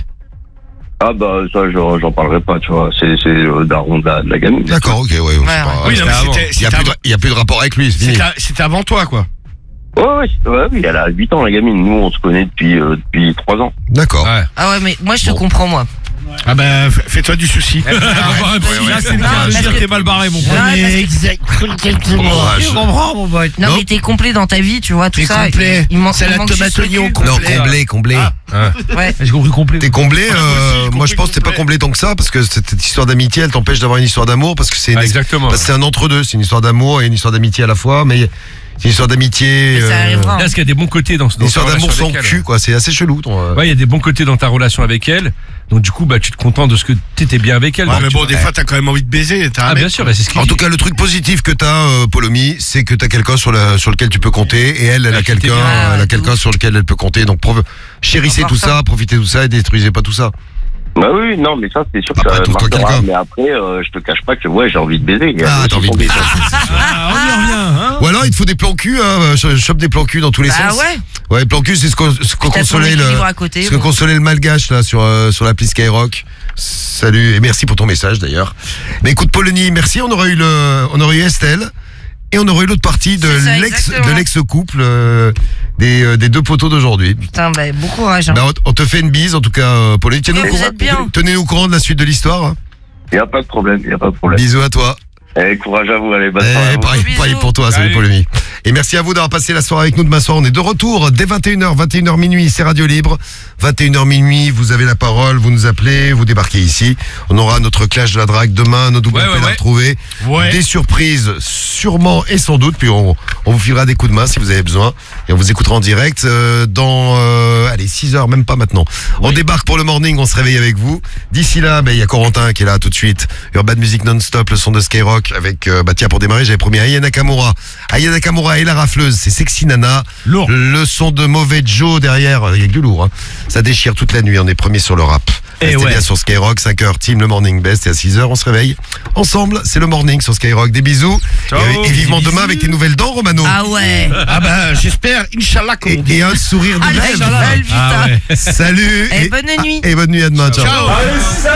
Ah bah ça, j'en j'en parlerai pas, tu vois. C'est c'est le daron de la, de la gamine. D'accord, ok, ouais. Ouais, c'est ouais. pas- Oui, non, mais avant. c'était- Il y a c'était plus de, avant- il y a plus de rapport avec lui, c'est fini. c'était c'était avant toi, quoi. Ouais, ouais, ouais, oui, elle a huit ans, la gamine. Nous, on se connaît depuis euh, depuis trois ans. D'accord. Ouais. Ah ouais, mais moi je te Bon. comprends, moi. Ah bah, f- fais-toi du souci. Là, c'est le Non, cas de parce dire que- t'es mal barré, mon pote. Ouais, parce que- Exactement. Ouais, Je je- comprends, mon pote. Non, Non. mais t'es complet dans ta vie, tu vois, tout T'es ça. complet. Il, il manque, C'est il la manque juste tomate le oignon cul. complet. Non, comblé, comblé. Ouais. J'ai compris complet. T'es comblé, Ah, euh, moi aussi, moi compris, je pense que t'es pas complet. comblé tant que ça, parce que cette cette histoire d'amitié, elle t'empêche d'avoir une histoire d'amour, parce que c'est une- Ah, exactement. parce que c'est un entre-deux, c'est une histoire d'amour et une histoire d'amitié à la fois, mais c'est une histoire d'amitié, Mais ça euh, arrivera. Là, est-ce qu'il y a des bons côtés dans, dans une ta histoire d'amour relation sans avec elle, cul, quoi, c'est assez chelou. Ton, euh, Ouais, il y a des bons côtés dans ta relation avec elle. Donc du coup, bah, tu te contentes de ce que t'étais bien avec elle. Ouais, donc mais tu bon, vois. des fois, t'as quand même envie de baiser. t'as un Ah, mec, bien sûr, quoi. bah, c'est ce qu'il En dit. tout cas, le truc positif que t'as, euh, Polomi, c'est que t'as quelqu'un sur, la, sur lequel tu peux compter, et elle, elle a Ouais, qui t'est quelqu'un, bien. elle a Ah, quelqu'un de sur lequel elle peut compter. Donc, prof- chérissez tout Important. ça, profitez de tout ça et détruisez pas tout ça. Bah oui, non, mais ça, c'est sûr que Après, ça trouve-toi marchera. quelqu'un. Mais après, euh, je te cache pas que ouais, j'ai envie de baiser. Il y a Ah, aussi t'as envie de son baiser. défaut. Ah, on y revient, hein. Ou alors, il te faut des plans cul, hein, cho- chope des plans cul dans tous les Bah sens. ouais. Ouais, plan cul, c'est ce qu'on ce qu'on T'as ton consolait le, équilibre à côté, ce que bon. consolait le malgache là sur euh, sur l'appli Skyrock. Salut et merci pour ton message d'ailleurs. Mais écoute, Polony, merci. On aurait eu le, on aurait eu Estelle et on aurait eu l'autre partie de C'est ça, l'ex exactement. de l'ex couple euh, des euh, des deux poteaux d'aujourd'hui. Putain, bah, bon courage. Hein. Bah, on, on te fait une bise en tout cas, euh, Polony. Tiens-nous Mais au vous courant- êtes bien. Tenez-nous au courant de la suite de l'histoire. hein. Il y a pas de problème, il y a pas de problème. Bisous à toi. Eh, courage à vous, allez, bonne Eh, soirée à vous. pareil, Bisous. pareil pour toi, salut Salut. Polony. Et merci à vous d'avoir passé la soirée avec nous demain soir. On est de retour dès vingt et une heures, vingt et une heures minuit, c'est Radio Libre. vingt et une heures minuit, vous avez la parole, vous nous appelez, vous débarquez ici. On aura notre clash de la drague demain, nos doubles Ouais, ouais, appels à ouais. retrouver. Ouais. Des surprises, sûrement et sans doute. Puis on, on vous filera des coups de main si vous avez besoin. Et on vous écoutera en direct euh, dans, euh, allez, six heures, même pas maintenant. On débarque pour le morning, on se réveille avec vous. D'ici là, ben, il y a Corentin qui est là tout de suite. Urban Music Non-Stop, le son de Skyrock avec, euh, bah tiens, pour démarrer, j'avais promis Aya Nakamura. Aya Nakamura et la rafleuse, c'est Sexy Nana. Lourd. Le son de Mauvais Joe derrière, il y a que du lourd. Hein. Ça déchire toute la nuit, on est premier sur le rap. Eh Restez ouais. bien sur Skyrock, cinq heures, team, le morning best, et à six heures, on se réveille. Ensemble, c'est le morning sur Skyrock. Des bisous. Ciao. Et, et vivement Des demain bisous. avec tes nouvelles dents, Romano. Ah ouais. Ah bah, j'espère, Inch'Allah, comme Et, on dit. et un sourire de Ah, la lèvres. gueule, putain. Ah ouais. Salut. Eh, bonne nuit. Et bonne nuit à demain. Ciao. Ciao. Allez, salut!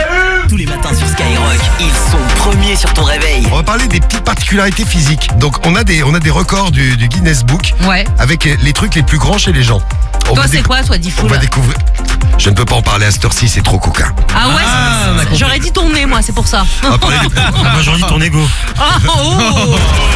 Tous les matins sur Skyrock, ils sont premiers sur ton réveil. On va parler des petites particularités physiques. Donc on a des, on a des records du, du Guinness Book Ouais. avec les trucs les plus grands chez les gens. On Toi, va c'est décou- quoi, toi, On Diffoul? va découvrir. Je ne peux pas en parler à cette heure-ci, c'est trop coquin. Ah ouais, c'est- j'aurais dit ton nez, moi, c'est pour ça. On va parler des- Ah bah, j'aurais dit ton ego. Ah, oh.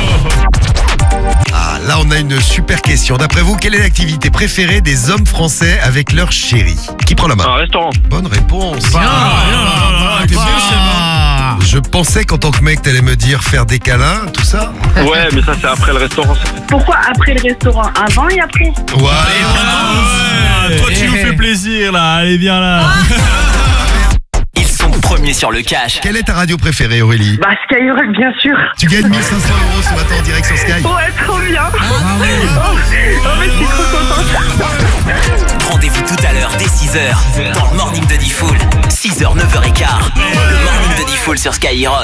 Ah, là, on a une super question. D'après vous, quelle est l'activité préférée des hommes français avec leur chérie? Qui prend la main? Un restaurant. Bonne réponse. Ah, t'es bon, Ah, je pensais qu'en tant que mec, t'allais me dire faire des câlins, tout ça. Ouais, mais ça, c'est après le restaurant. ça. Pourquoi après le restaurant? Avant et après? Ouais. Ah, toi, tu nous fais plaisir, là. Allez, viens là. Ils sont premiers sur le cash. Quelle est ta radio préférée, Aurélie? Bah, Skyrock, bien sûr. Tu gagnes mille cinq cents euros ce matin en direct sur Sky. Ouais, trop bien. Oh, oh, mais je suis trop contente. Rendez-vous tout à l'heure dès six heures dans le Morning de Diffoul. six heures, neuf heures quinze. Le Morning de Diffoul sur Skyrock.